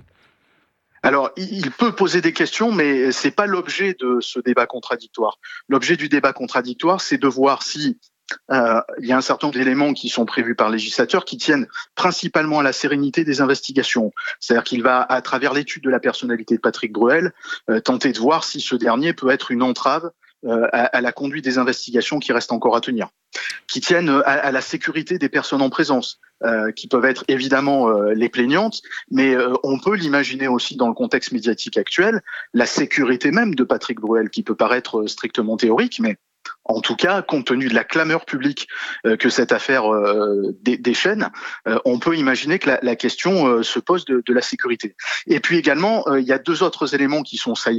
Alors, il peut poser des questions, mais c'est pas l'objet de ce débat contradictoire. L'objet du débat contradictoire, c'est de voir si euh, il y a un certain nombre d'éléments qui sont prévus par le législateur qui tiennent principalement à la sérénité des investigations. C'est-à-dire qu'il va, à travers l'étude de la personnalité de Patrick Bruel, euh, tenter de voir si ce dernier peut être une entrave euh, à, à la conduite des investigations qui restent encore à tenir, qui tiennent à, à la sécurité des personnes en présence. Euh, qui peuvent être évidemment euh, les plaignantes, mais euh, on peut l'imaginer aussi dans le contexte médiatique actuel, la sécurité même de Patrick Bruel, qui peut paraître strictement théorique, mais en tout cas, compte tenu de la clameur publique euh, que cette affaire euh, dé- déchaîne, euh, on peut imaginer que la, la question euh, se pose de, de la sécurité. Et puis également, euh, il y a deux autres éléments qui sont saillants.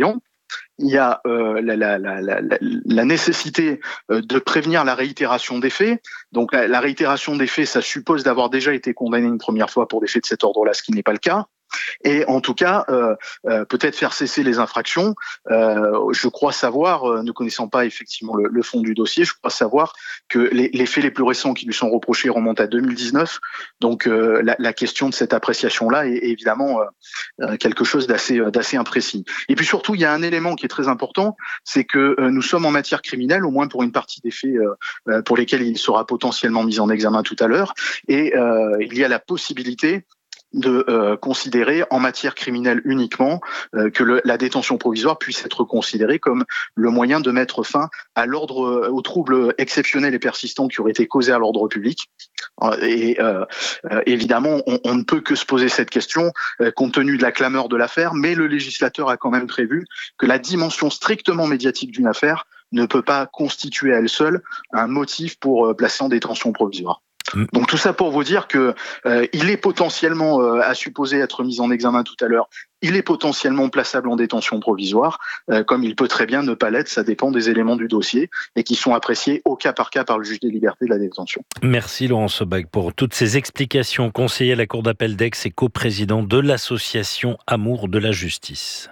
Il y a euh, la, la, la, la, la nécessité euh, de prévenir la réitération des faits. Donc la, la réitération des faits, ça suppose d'avoir déjà été condamné une première fois pour des faits de cet ordre-là, ce qui n'est pas le cas. Et en tout cas, euh, euh, peut-être faire cesser les infractions. Euh, je crois savoir, euh, ne connaissant pas effectivement le, le fond du dossier, je crois savoir que les, les faits les plus récents qui lui sont reprochés remontent à deux mille dix-neuf. Donc euh, la, la question de cette appréciation-là est, est évidemment euh, quelque chose d'assez, d'assez imprécis. Et puis surtout, il y a un élément qui est très important, c'est que euh, nous sommes en matière criminelle, au moins pour une partie des faits euh, pour lesquels il sera potentiellement mis en examen tout à l'heure. Et euh, il y a la possibilité de euh, considérer en matière criminelle uniquement euh, que le, la détention provisoire puisse être considérée comme le moyen de mettre fin à l'ordre, euh, aux troubles exceptionnels et persistants qui auraient été causés à l'ordre public. Et euh, euh, évidemment, on, on ne peut que se poser cette question euh, compte tenu de la clameur de l'affaire, mais le législateur a quand même prévu que la dimension strictement médiatique d'une affaire ne peut pas constituer à elle seule un motif pour euh, placer en détention provisoire. Donc tout ça pour vous dire que euh, il est potentiellement euh, à supposer être mis en examen tout à l'heure. Il est potentiellement plaçable en détention provisoire, euh, comme il peut très bien ne pas l'être. Ça dépend des éléments du dossier et qui sont appréciés au cas par cas par le juge des libertés de la détention. Merci Laurent Sebag pour toutes ces explications. Conseiller à la Cour d'appel d'Aix et coprésident de l'association Amour de la Justice.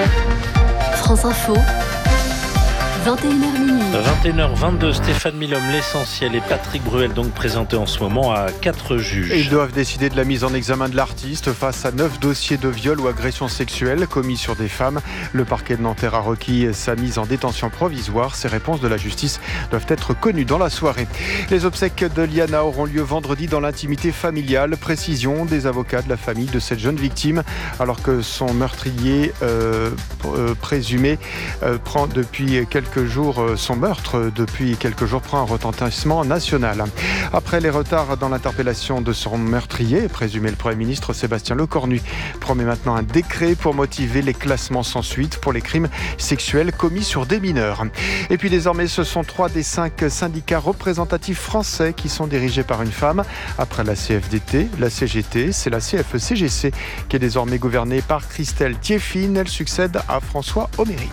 France Info. vingt et une heures minuit. vingt et une heures vingt-deux, Stéphane Milhomme, l'essentiel, et Patrick Bruel, donc présenté en ce moment à quatre juges. Et ils doivent décider de la mise en examen de l'artiste face à neuf dossiers de viol ou agression sexuelle commis sur des femmes. Le parquet de Nanterre a requis sa mise en détention provisoire. Ces réponses de la justice doivent être connues dans la soirée. Les obsèques de Liana auront lieu vendredi dans l'intimité familiale. Précision des avocats de la famille de cette jeune victime, alors que son meurtrier euh, euh, présumé euh, prend depuis quelques jours euh, son meurtre depuis quelques jours prend un retentissement national. Après les retards dans l'interpellation de son meurtrier, présumé le Premier ministre Sébastien Lecornu promet maintenant un décret pour motiver les classements sans suite pour les crimes sexuels commis sur des mineurs. Et puis désormais, ce sont trois des cinq syndicats représentatifs français qui sont dirigés par une femme. Après la C F D T, la C G T, c'est la C F E C G C qui est désormais gouvernée par Christelle Thieffine. Elle succède à François Omeril.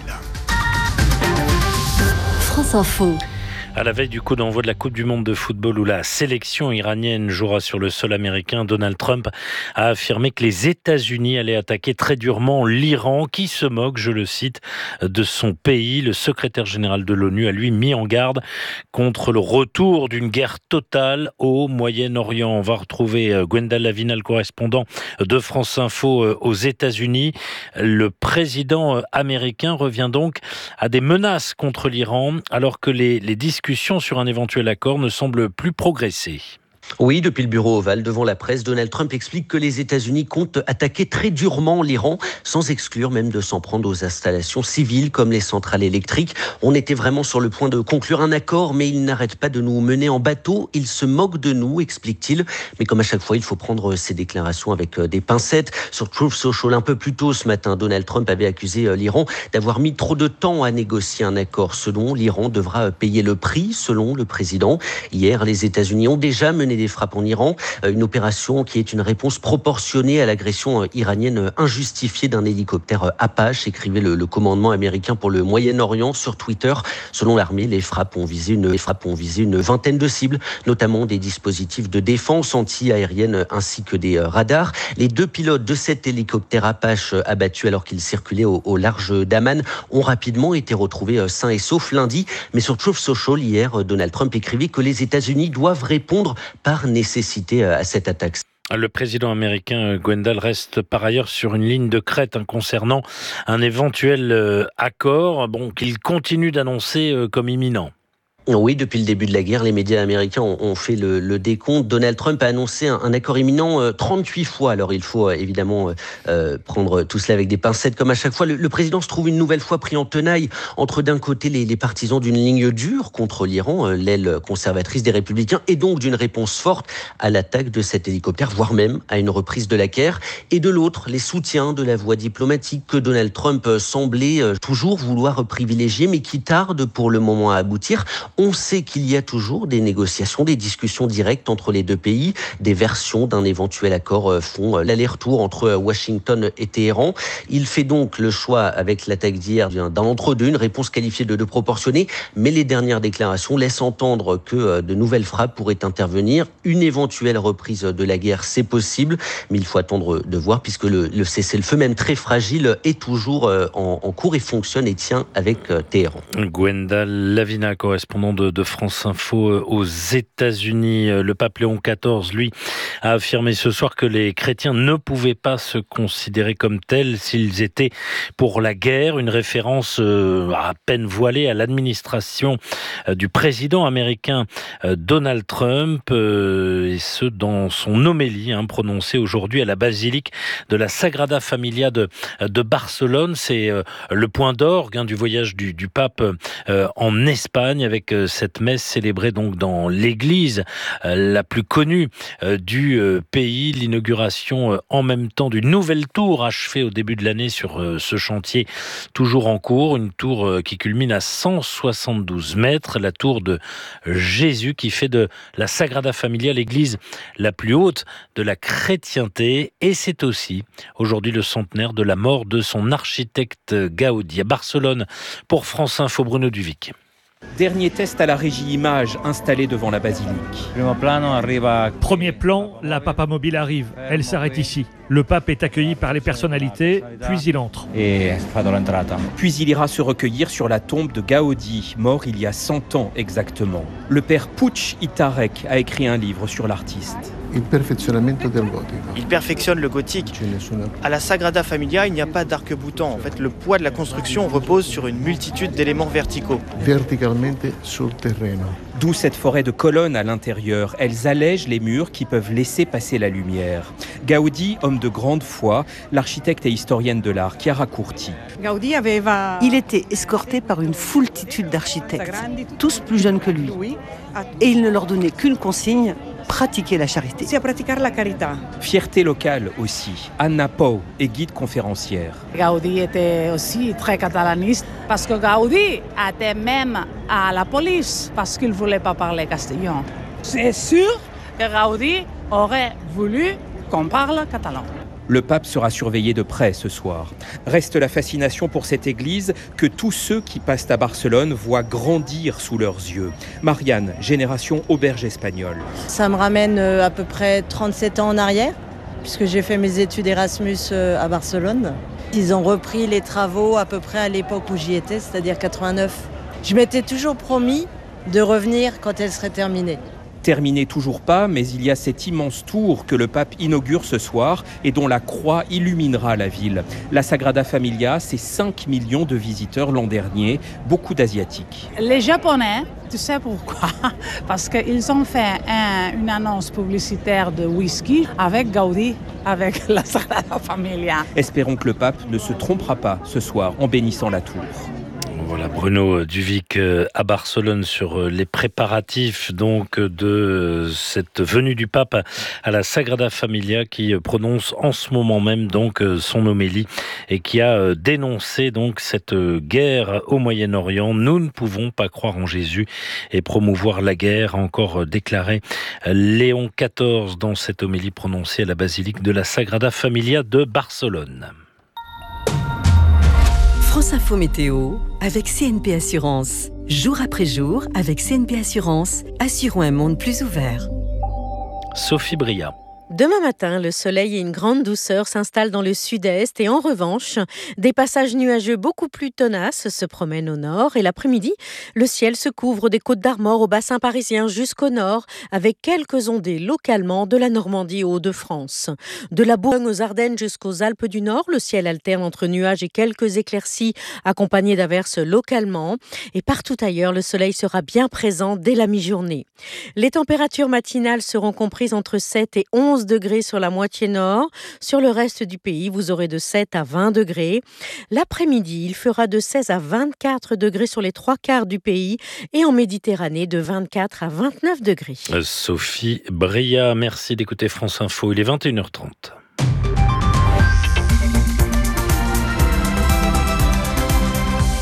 France Info. À la veille du coup d'envoi de la Coupe du Monde de football où la sélection iranienne jouera sur le sol américain, Donald Trump a affirmé que les États-Unis allaient attaquer très durement l'Iran, qui se moque, je le cite, de son pays. Le secrétaire général de l'ONU a lui mis en garde contre le retour d'une guerre totale au Moyen-Orient. On va retrouver Gwendal Lavina, le correspondant de France Info aux États-Unis. Le président américain revient donc à des menaces contre l'Iran, alors que les, les discussions sur un éventuel accord ne semble plus progresser. Oui, depuis le bureau ovale, devant la presse, Donald Trump explique que les États-Unis comptent attaquer très durement l'Iran, sans exclure même de s'en prendre aux installations civiles comme les centrales électriques. On était vraiment sur le point de conclure un accord, mais il n'arrête pas de nous mener en bateau. Il se moque de nous, explique-t-il. Mais comme à chaque fois, il faut prendre ses déclarations avec des pincettes. Sur Truth Social, un peu plus tôt ce matin, Donald Trump avait accusé l'Iran d'avoir mis trop de temps à négocier un accord. Selon l'Iran devra payer le prix, selon le président. Hier, les États-Unis ont déjà mené des frappes en Iran, une opération qui est une réponse proportionnée à l'agression iranienne injustifiée d'un hélicoptère Apache, écrivait le, le commandement américain pour le Moyen-Orient sur Twitter. Selon l'armée, les frappes ont visé une, les frappes ont visé une vingtaine de cibles, notamment des dispositifs de défense anti-aérienne ainsi que des radars. Les deux pilotes de cet hélicoptère Apache abattus alors qu'ils circulaient au, au large d'Amman ont rapidement été retrouvés sains et saufs lundi. Mais sur Truth Social, hier, Donald Trump écrivait que les États-Unis doivent répondre par nécessité à cette attaque. Le président américain Gwendal reste par ailleurs sur une ligne de crête hein, concernant un éventuel euh, accord bon, qu'il continue d'annoncer euh, comme imminent. Oui, depuis le début de la guerre, les médias américains ont, ont fait le, le décompte. Donald Trump a annoncé un, un accord imminent euh, trente-huit fois. Alors il faut euh, évidemment euh, prendre tout cela avec des pincettes comme à chaque fois. Le, le président se trouve une nouvelle fois pris en tenaille entre d'un côté les, les partisans d'une ligne dure contre l'Iran, euh, l'aile conservatrice des Républicains, et donc d'une réponse forte à l'attaque de cet hélicoptère, voire même à une reprise de la guerre. Et de l'autre, les soutiens de la voie diplomatique que Donald Trump semblait euh, toujours vouloir privilégier, mais qui tarde pour le moment à aboutir. On sait qu'il y a toujours des négociations, des discussions directes entre les deux pays. Des versions d'un éventuel accord font l'aller-retour entre Washington et Téhéran. Il fait donc le choix, avec l'attaque d'hier, d'un entre-deux, une réponse qualifiée de, de proportionnée. Mais les dernières déclarations laissent entendre que de nouvelles frappes pourraient intervenir. Une éventuelle reprise de la guerre, c'est possible. Mais il faut attendre de voir, puisque le, le cessez-le-feu, même très fragile, est toujours en, en cours et fonctionne et tient avec Téhéran. Gwenda Lavina, correspondant de, de France Info aux États-Unis. Le pape Léon quatorze, lui, a affirmé ce soir que les chrétiens ne pouvaient pas se considérer comme tels s'ils étaient pour la guerre. Une référence à peine voilée à l'administration du président américain Donald Trump, et ce dans son homélie hein, prononcée aujourd'hui à la basilique de la Sagrada Familia de, de Barcelone. C'est le point d'orgue hein, du voyage du, du pape euh, en Espagne, avec euh, cette messe célébrée donc dans l'église euh, la plus connue euh, du euh, pays. L'inauguration euh, en même temps d'une nouvelle tour achevée au début de l'année sur euh, ce chantier toujours en cours, une tour euh, qui culmine à cent soixante-douze mètres, la tour de Jésus, qui fait de la Sagrada Familia l'église la plus haute de la chrétienté. Et c'est aussi aujourd'hui le centenaire de la mort de son architecte Gaudi. À Barcelone, pour France Info, Bruno Duvic. Dernier test à la régie image installée devant la basilique. Premier plan, la Papa Mobile arrive. Elle s'arrête ici. Le pape est accueilli par les personnalités, puis il entre. Puis il ira se recueillir sur la tombe de Gaudi, mort il y a cent ans exactement. Le père Puig i Tarek a écrit un livre sur l'artiste. Il perfectionne le gothique. À la Sagrada Familia, il n'y a pas d'arc-boutant. En fait, le poids de la construction repose sur une multitude d'éléments verticaux. D'où cette forêt de colonnes à l'intérieur. Elles allègent les murs qui peuvent laisser passer la lumière. Gaudi, homme de grande foi, l'architecte et historienne de l'art, Chiara Curti. Il était escorté par une foultitude d'architectes, tous plus jeunes que lui. Et il ne leur donnait qu'une consigne: pratiquer la charité. Fierté locale aussi. Anna Pou est guide conférencière. Gaudi était aussi très catalaniste parce que Gaudi était même à la police parce qu'il ne voulait pas parler castillan. C'est sûr que Gaudi aurait voulu qu'on parle catalan. Le pape sera surveillé de près ce soir. Reste la fascination pour cette église que tous ceux qui passent à Barcelone voient grandir sous leurs yeux. Marianne, génération auberge espagnole. Ça me ramène à peu près trente-sept ans en arrière, puisque j'ai fait mes études Erasmus à Barcelone. Ils ont repris les travaux à peu près à l'époque où j'y étais, c'est-à-dire quatre-vingt-neuf. Je m'étais toujours promis de revenir quand elle serait terminée. Terminée toujours pas, mais il y a cette immense tour que le pape inaugure ce soir et dont la croix illuminera la ville. La Sagrada Familia, c'est cinq millions de visiteurs l'an dernier, beaucoup d'Asiatiques. Les Japonais, tu sais pourquoi? Parce qu'ils ont fait un, une annonce publicitaire de whisky avec Gaudi, avec la Sagrada Familia. Espérons que le pape ne se trompera pas ce soir en bénissant la tour. Voilà, Bruno Duvic à Barcelone sur les préparatifs donc de cette venue du pape à la Sagrada Familia, qui prononce en ce moment même donc son homélie et qui a dénoncé donc cette guerre au Moyen-Orient. Nous ne pouvons pas croire en Jésus et promouvoir la guerre, a encore déclaré Léon quatorze dans cette homélie prononcée à la basilique de la Sagrada Familia de Barcelone. France Info Météo avec C N P Assurance. Jour après jour, avec C N P Assurance, assurons un monde plus ouvert. Sophie Bria. Demain matin, le soleil et une grande douceur s'installent dans le sud-est et en revanche, des passages nuageux beaucoup plus tenaces se promènent au nord et l'après-midi, le ciel se couvre des Côtes d'Armor au bassin parisien jusqu'au nord avec quelques ondées localement de la Normandie aux Hauts-de-France. De la Bourgogne aux Ardennes jusqu'aux Alpes du Nord, le ciel alterne entre nuages et quelques éclaircies accompagnés d'averses localement et partout ailleurs, le soleil sera bien présent dès la mi-journée. Les températures matinales seront comprises entre sept et onze degrés sur la moitié nord. Sur le reste du pays, vous aurez de sept à vingt degrés. L'après-midi, il fera de seize à vingt-quatre degrés sur les trois quarts du pays et en Méditerranée de vingt-quatre à vingt-neuf degrés. Sophie Bria, merci d'écouter France Info. Il est vingt et une heures trente.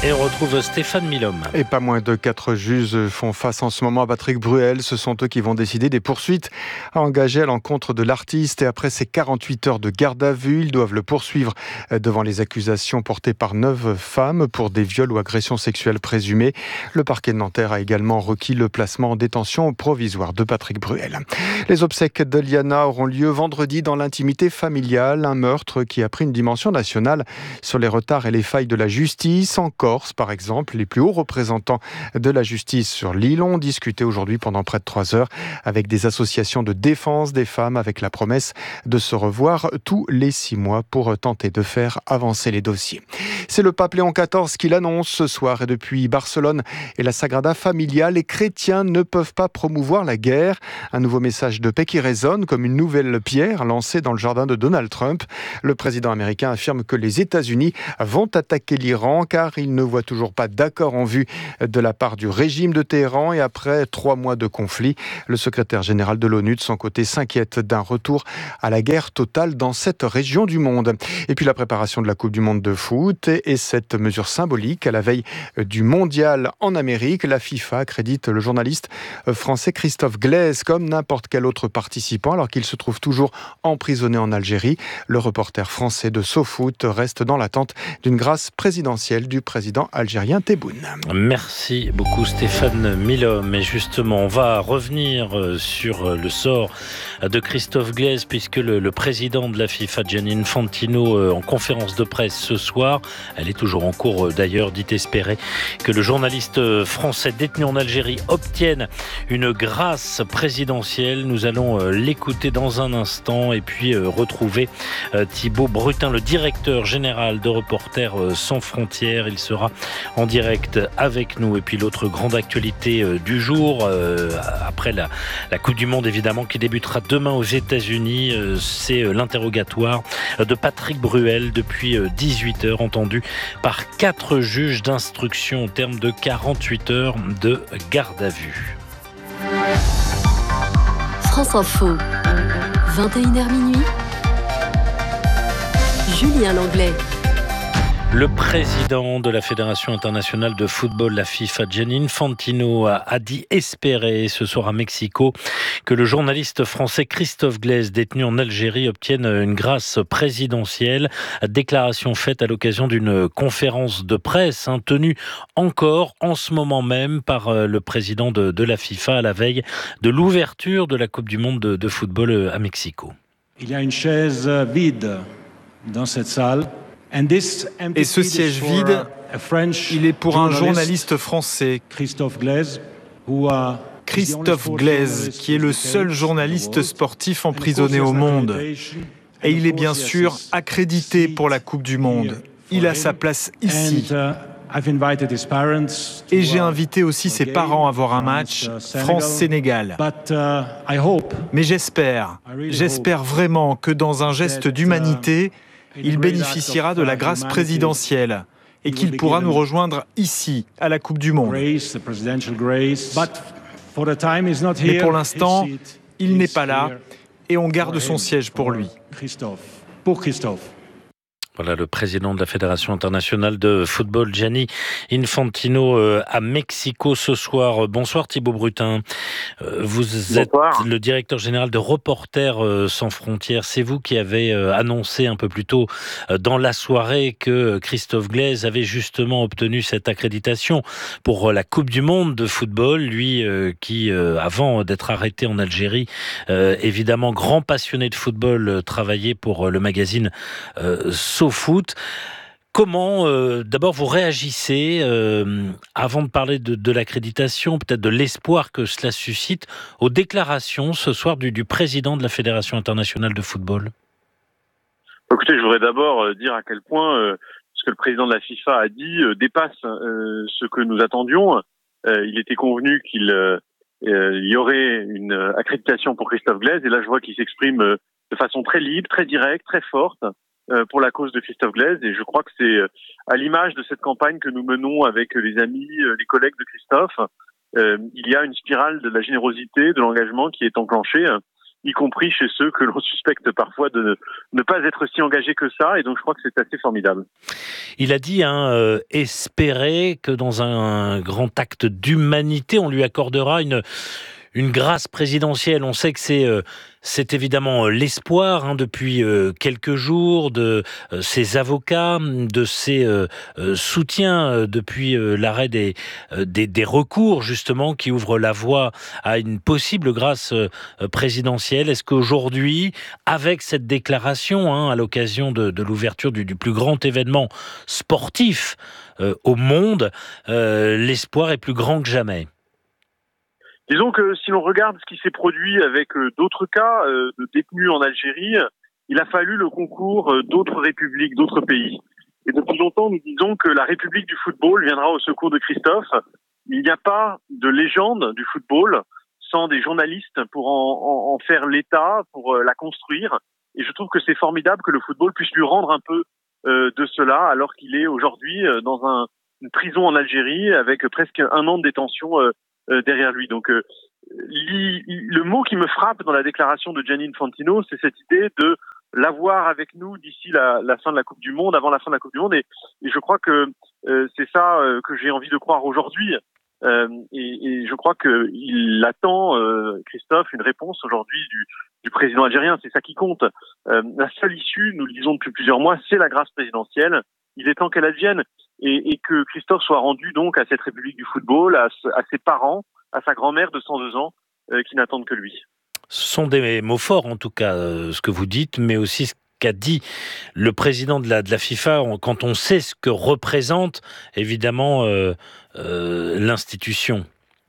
Et on retrouve Stéphane Milhomme. Et pas moins de quatre juges font face en ce moment à Patrick Bruel. Ce sont eux qui vont décider des poursuites à engager à l'encontre de l'artiste. Et après ces quarante-huit heures de garde à vue, ils doivent le poursuivre devant les accusations portées par neuf femmes pour des viols ou agressions sexuelles présumées. Le parquet de Nanterre a également requis le placement en détention provisoire de Patrick Bruel. Les obsèques de Liana auront lieu vendredi dans l'intimité familiale. Un meurtre qui a pris une dimension nationale sur les retards et les failles de la justice. Encore par exemple, les plus hauts représentants de la justice sur l'île ont discuté aujourd'hui pendant près de trois heures avec des associations de défense des femmes avec la promesse de se revoir tous les six mois pour tenter de faire avancer les dossiers. C'est le pape Léon quatorze qui l'annonce ce soir et depuis Barcelone et la Sagrada Familia, les chrétiens ne peuvent pas promouvoir la guerre. Un nouveau message de paix qui résonne comme une nouvelle pierre lancée dans le jardin de Donald Trump. Le président américain affirme que les États-Unis vont attaquer l'Iran car il ne voit toujours pas d'accord en vue de la part du régime de Téhéran et après trois mois de conflit, le secrétaire général de l'ONU de son côté s'inquiète d'un retour à la guerre totale dans cette région du monde. Et puis la préparation de la Coupe du Monde de foot et cette mesure symbolique à la veille du mondial en Amérique, la FIFA crédite le journaliste français Christophe Glaise comme n'importe quel autre participant alors qu'il se trouve toujours emprisonné en Algérie. Le reporter français de SoFoot reste dans l'attente d'une grâce présidentielle du président algérien Tebboune. Merci beaucoup Stéphane Milhomme. Et justement, on va revenir sur le sort de Christophe Glaise puisque le, le président de la FIFA, Gianni Infantino, en conférence de presse ce soir, elle est toujours en cours d'ailleurs, dit espérer que le journaliste français détenu en Algérie obtienne une grâce présidentielle. Nous allons l'écouter dans un instant et puis retrouver Thibaut Brutin, le directeur général de Reporters sans frontières. Il sera en direct avec nous. Et puis l'autre grande actualité du jour, euh, après la, la Coupe du Monde évidemment qui débutera demain aux États-Unis, euh, c'est l'interrogatoire de Patrick Bruel depuis dix-huit heures, entendu par quatre juges d'instruction au terme de quarante-huit heures de garde à vue. France Info, vingt et une heures minuit, Julien Langlais. Le président de la Fédération internationale de football, la FIFA, Gianni Infantino, a, a dit espérer ce soir à Mexico que le journaliste français Christophe Glaise, détenu en Algérie, obtienne une grâce présidentielle. Déclaration faite à l'occasion d'une conférence de presse hein, tenue encore en ce moment même par le président de, de la FIFA à la veille de l'ouverture de la Coupe du Monde de, de football à Mexico. Il y a une chaise vide dans cette salle. Et ce siège vide, il est pour un journaliste français, Christophe Glaise, Christophe Glaise, qui est le seul journaliste sportif emprisonné au monde. Et il est bien sûr accrédité pour la Coupe du Monde. Il a sa place ici. Et j'ai invité aussi ses parents à voir un match France-Sénégal. Mais j'espère, j'espère vraiment que dans un geste d'humanité, il bénéficiera de la grâce présidentielle et qu'il pourra nous rejoindre ici, à la Coupe du Monde. Mais pour l'instant, il n'est pas là et on garde son siège pour lui. Pour Christophe. Voilà le président de la Fédération internationale de football, Gianni Infantino, à Mexico ce soir. Bonsoir Thibaut Brutin. Vous êtes Bonsoir. Le directeur général de Reporters sans frontières. C'est vous qui avez annoncé un peu plus tôt dans la soirée que Christophe Glaise avait justement obtenu cette accréditation pour la Coupe du Monde de football. Lui qui, avant d'être arrêté en Algérie, évidemment grand passionné de football, travaillait pour le magazine SoFoot. Comment, euh, d'abord, vous réagissez, euh, avant de parler de, de l'accréditation, peut-être de l'espoir que cela suscite, aux déclarations ce soir du, du président de la Fédération internationale de football? Écoutez, je voudrais d'abord dire à quel point euh, ce que le président de la FIFA a dit euh, dépasse euh, ce que nous attendions. Euh, il était convenu qu'il euh, il y aurait une accréditation pour Christophe Glaise, et là je vois qu'il s'exprime euh, de façon très libre, très directe, très forte, pour la cause de Christophe Glaise, et je crois que c'est à l'image de cette campagne que nous menons avec les amis, les collègues de Christophe. Euh, il y a une spirale de la générosité, de l'engagement qui est enclenchée, y compris chez ceux que l'on suspecte parfois de ne, ne pas être si engagés que ça. Et donc, je crois que c'est assez formidable. Il a dit hein, euh, espérer que dans un grand acte d'humanité, on lui accordera une, une grâce présidentielle. On sait que c'est, euh, c'est évidemment l'espoir hein, depuis euh, quelques jours de euh, ses avocats, de ses euh, euh, soutiens euh, depuis euh, l'arrêt des, euh, des, des recours justement qui ouvrent la voie à une possible grâce euh, présidentielle. Est-ce qu'aujourd'hui, avec cette déclaration hein, à l'occasion de, de l'ouverture du, du plus grand événement sportif euh, au monde, euh, l'espoir est plus grand que jamais? Disons que si l'on regarde ce qui s'est produit avec euh, d'autres cas euh, de détenus en Algérie, il a fallu le concours euh, d'autres républiques, d'autres pays. Et depuis longtemps, nous disons que la République du football viendra au secours de Christophe. Il n'y a pas de légende du football sans des journalistes pour en, en, en faire l'état, pour euh, la construire. Et je trouve que c'est formidable que le football puisse lui rendre un peu euh, de cela, alors qu'il est aujourd'hui euh, dans un, une prison en Algérie avec presque un an de détention euh, Euh, derrière lui. Donc, euh, li, le mot qui me frappe dans la déclaration de Gianni Infantino, c'est cette idée de l'avoir avec nous d'ici la, la fin de la Coupe du Monde, avant la fin de la Coupe du Monde. Et, et je crois que euh, c'est ça euh, que j'ai envie de croire aujourd'hui. Euh, et, et je crois qu'il attend, euh, Christophe, une réponse aujourd'hui du, du président algérien. C'est ça qui compte. Euh, la seule issue, nous le disons depuis plusieurs mois, c'est la grâce présidentielle. Il est temps qu'elle advienne. Et, et que Christophe soit rendu donc à cette République du football, à, à ses parents, à sa grand-mère de cent deux ans, euh, qui n'attendent que lui. Ce sont des mots forts, en tout cas, euh, ce que vous dites, mais aussi ce qu'a dit le président de la, de la FIFA, on, quand on sait ce que représente, évidemment, euh, euh, l'institution.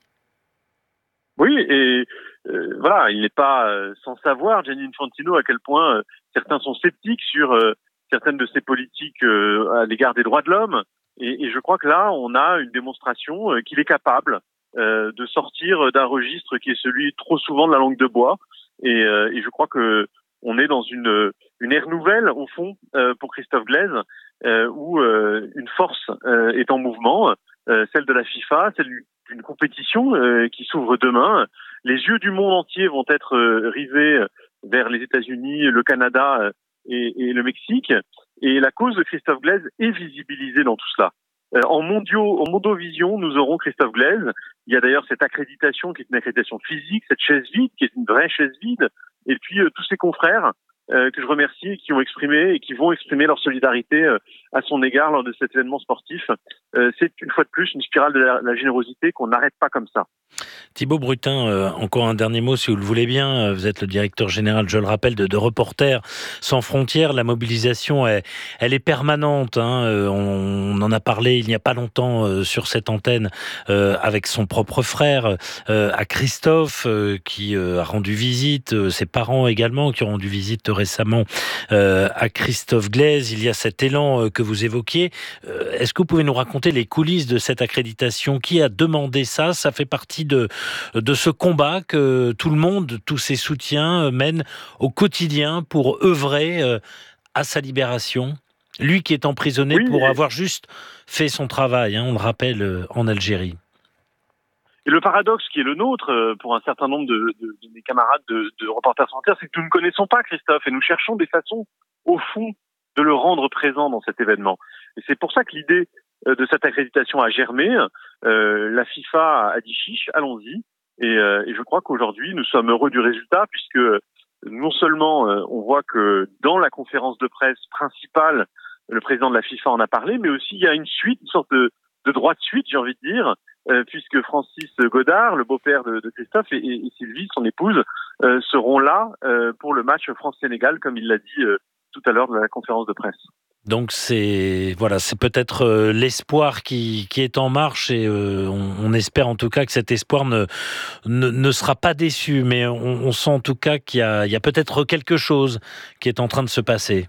Oui, et euh, voilà, il n'est pas euh, sans savoir, Gianni Infantino, à quel point euh, certains sont sceptiques sur euh, certaines de ses politiques euh, à l'égard des droits de l'homme. Et, et je crois que là, on a une démonstration euh, qu'il est capable euh, de sortir d'un registre qui est celui trop souvent de la langue de bois. Et, euh, et je crois que on est dans une, une ère nouvelle, au fond, euh, pour Christophe Glaise, euh, où euh, une force euh, est en mouvement, euh, celle de la FIFA, celle d'une compétition euh, qui s'ouvre demain. Les yeux du monde entier vont être euh, rivés vers les États-Unis, le Canada euh, et, et le Mexique. Et la cause de Christophe Glaise est visibilisée dans tout cela. Euh, en mondiaux, en Mondovision, nous aurons Christophe Glaise. Il y a d'ailleurs cette accréditation qui est une accréditation physique, cette chaise vide qui est une vraie chaise vide. Et puis euh, tous ses confrères euh, que je remercie et qui ont exprimé et qui vont exprimer leur solidarité euh, à son égard lors de cet événement sportif. Euh, c'est une fois de plus une spirale de la, la générosité qu'on n'arrête pas comme ça. Thibaut Brutin, euh, encore un dernier mot si vous le voulez bien. Vous êtes le directeur général, je le rappelle, de, de Reporters sans frontières. La mobilisation, est, elle est permanente. Hein. Euh, on, on en a parlé il n'y a pas longtemps euh, sur cette antenne euh, avec son propre frère, euh, à Christophe, euh, qui euh, a rendu visite, euh, ses parents également, qui ont rendu visite récemment euh, à Christophe Glaise. Il y a cet élan euh, que vous évoquiez. Euh, est-ce que vous pouvez nous raconter les coulisses de cette accréditation? Qui a demandé ça? Ça fait partie de, de ce combat que tout le monde, tous ses soutiens mènent au quotidien pour œuvrer à sa libération. Lui qui est emprisonné oui, pour avoir juste fait son travail, hein, on le rappelle, en Algérie. Et le paradoxe qui est le nôtre, pour un certain nombre de, de, de mes camarades de, de Reporters sans frontières, c'est que nous ne connaissons pas Christophe et nous cherchons des façons, au fond, de le rendre présent dans cet événement. Et c'est pour ça que l'idée de cette accréditation a germé. Euh, la FIFA a dit chiche, allons-y. Et, euh, et je crois qu'aujourd'hui, nous sommes heureux du résultat puisque non seulement euh, on voit que dans la conférence de presse principale, le président de la FIFA en a parlé, mais aussi il y a une suite, une sorte de, de droit de suite, j'ai envie de dire, euh, puisque Francis Godard, le beau-père de, de Christophe, et, et, et Sylvie, son épouse, euh, seront là euh, pour le match France-Sénégal, comme il l'a dit euh, tout à l'heure de la conférence de presse. Donc c'est voilà, c'est peut-être euh, l'espoir qui, qui est en marche et euh, on, on espère en tout cas que cet espoir ne ne, ne sera pas déçu, mais on, on sent en tout cas qu'il y a, il y a peut-être quelque chose qui est en train de se passer.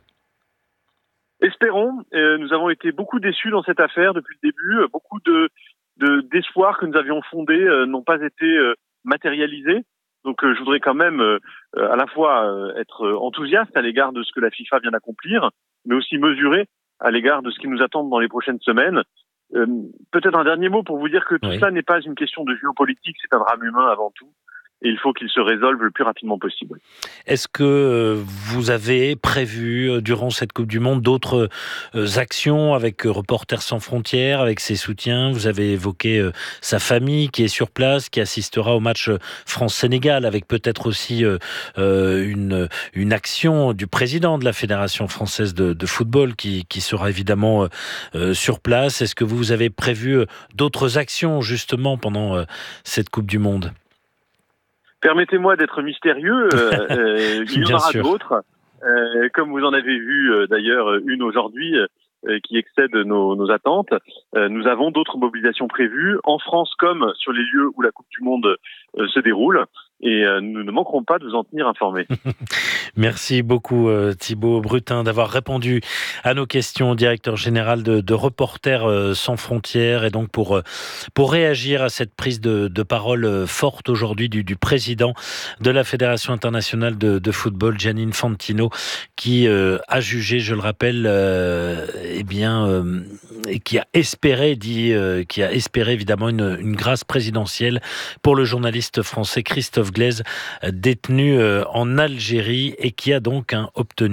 Espérons. Euh, nous avons été beaucoup déçus dans cette affaire depuis le début. Beaucoup de, de d'espoirs que nous avions fondés euh, n'ont pas été euh, matérialisés. Donc euh, je voudrais quand même euh, à la fois euh, être enthousiaste à l'égard de ce que la FIFA vient d'accomplir, mais aussi mesuré à l'égard de ce qui nous attend dans les prochaines semaines. Euh, peut-être un dernier mot pour vous dire que tout oui. ça n'est pas une question de géopolitique, c'est un drame humain avant tout. et il faut qu'il se résolve le plus rapidement possible. Est-ce que vous avez prévu durant cette Coupe du Monde d'autres actions avec Reporters sans frontières, avec ses soutiens? Vous avez évoqué sa famille qui est sur place, qui assistera au match France-Sénégal, avec peut-être aussi une, une action du président de la Fédération française de, de football qui, qui sera évidemment sur place. Est-ce que vous avez prévu d'autres actions justement pendant cette Coupe du Monde? Permettez-moi d'être mystérieux, euh, euh, il y en aura d'autres, euh, comme vous en avez vu euh, d'ailleurs une aujourd'hui euh, qui excède nos, nos attentes. Euh, nous avons d'autres mobilisations prévues en France comme sur les lieux où la Coupe du Monde euh, se déroule. Et euh, nous ne manquerons pas de vous en tenir informés. Merci beaucoup euh, Thibaut Brutin d'avoir répondu à nos questions, directeur général de, de Reporters euh, sans frontières. Et donc pour, euh, pour réagir à cette prise de, de parole euh, forte aujourd'hui du, du président de la Fédération internationale de, de football, Gianni Infantino, qui euh, a jugé, je le rappelle, euh, eh bien, euh, et qui a espéré, dit, euh, qui a espéré évidemment une, une grâce présidentielle pour le journaliste français Christophe Glaise, détenu en Algérie et qui a donc hein, obtenu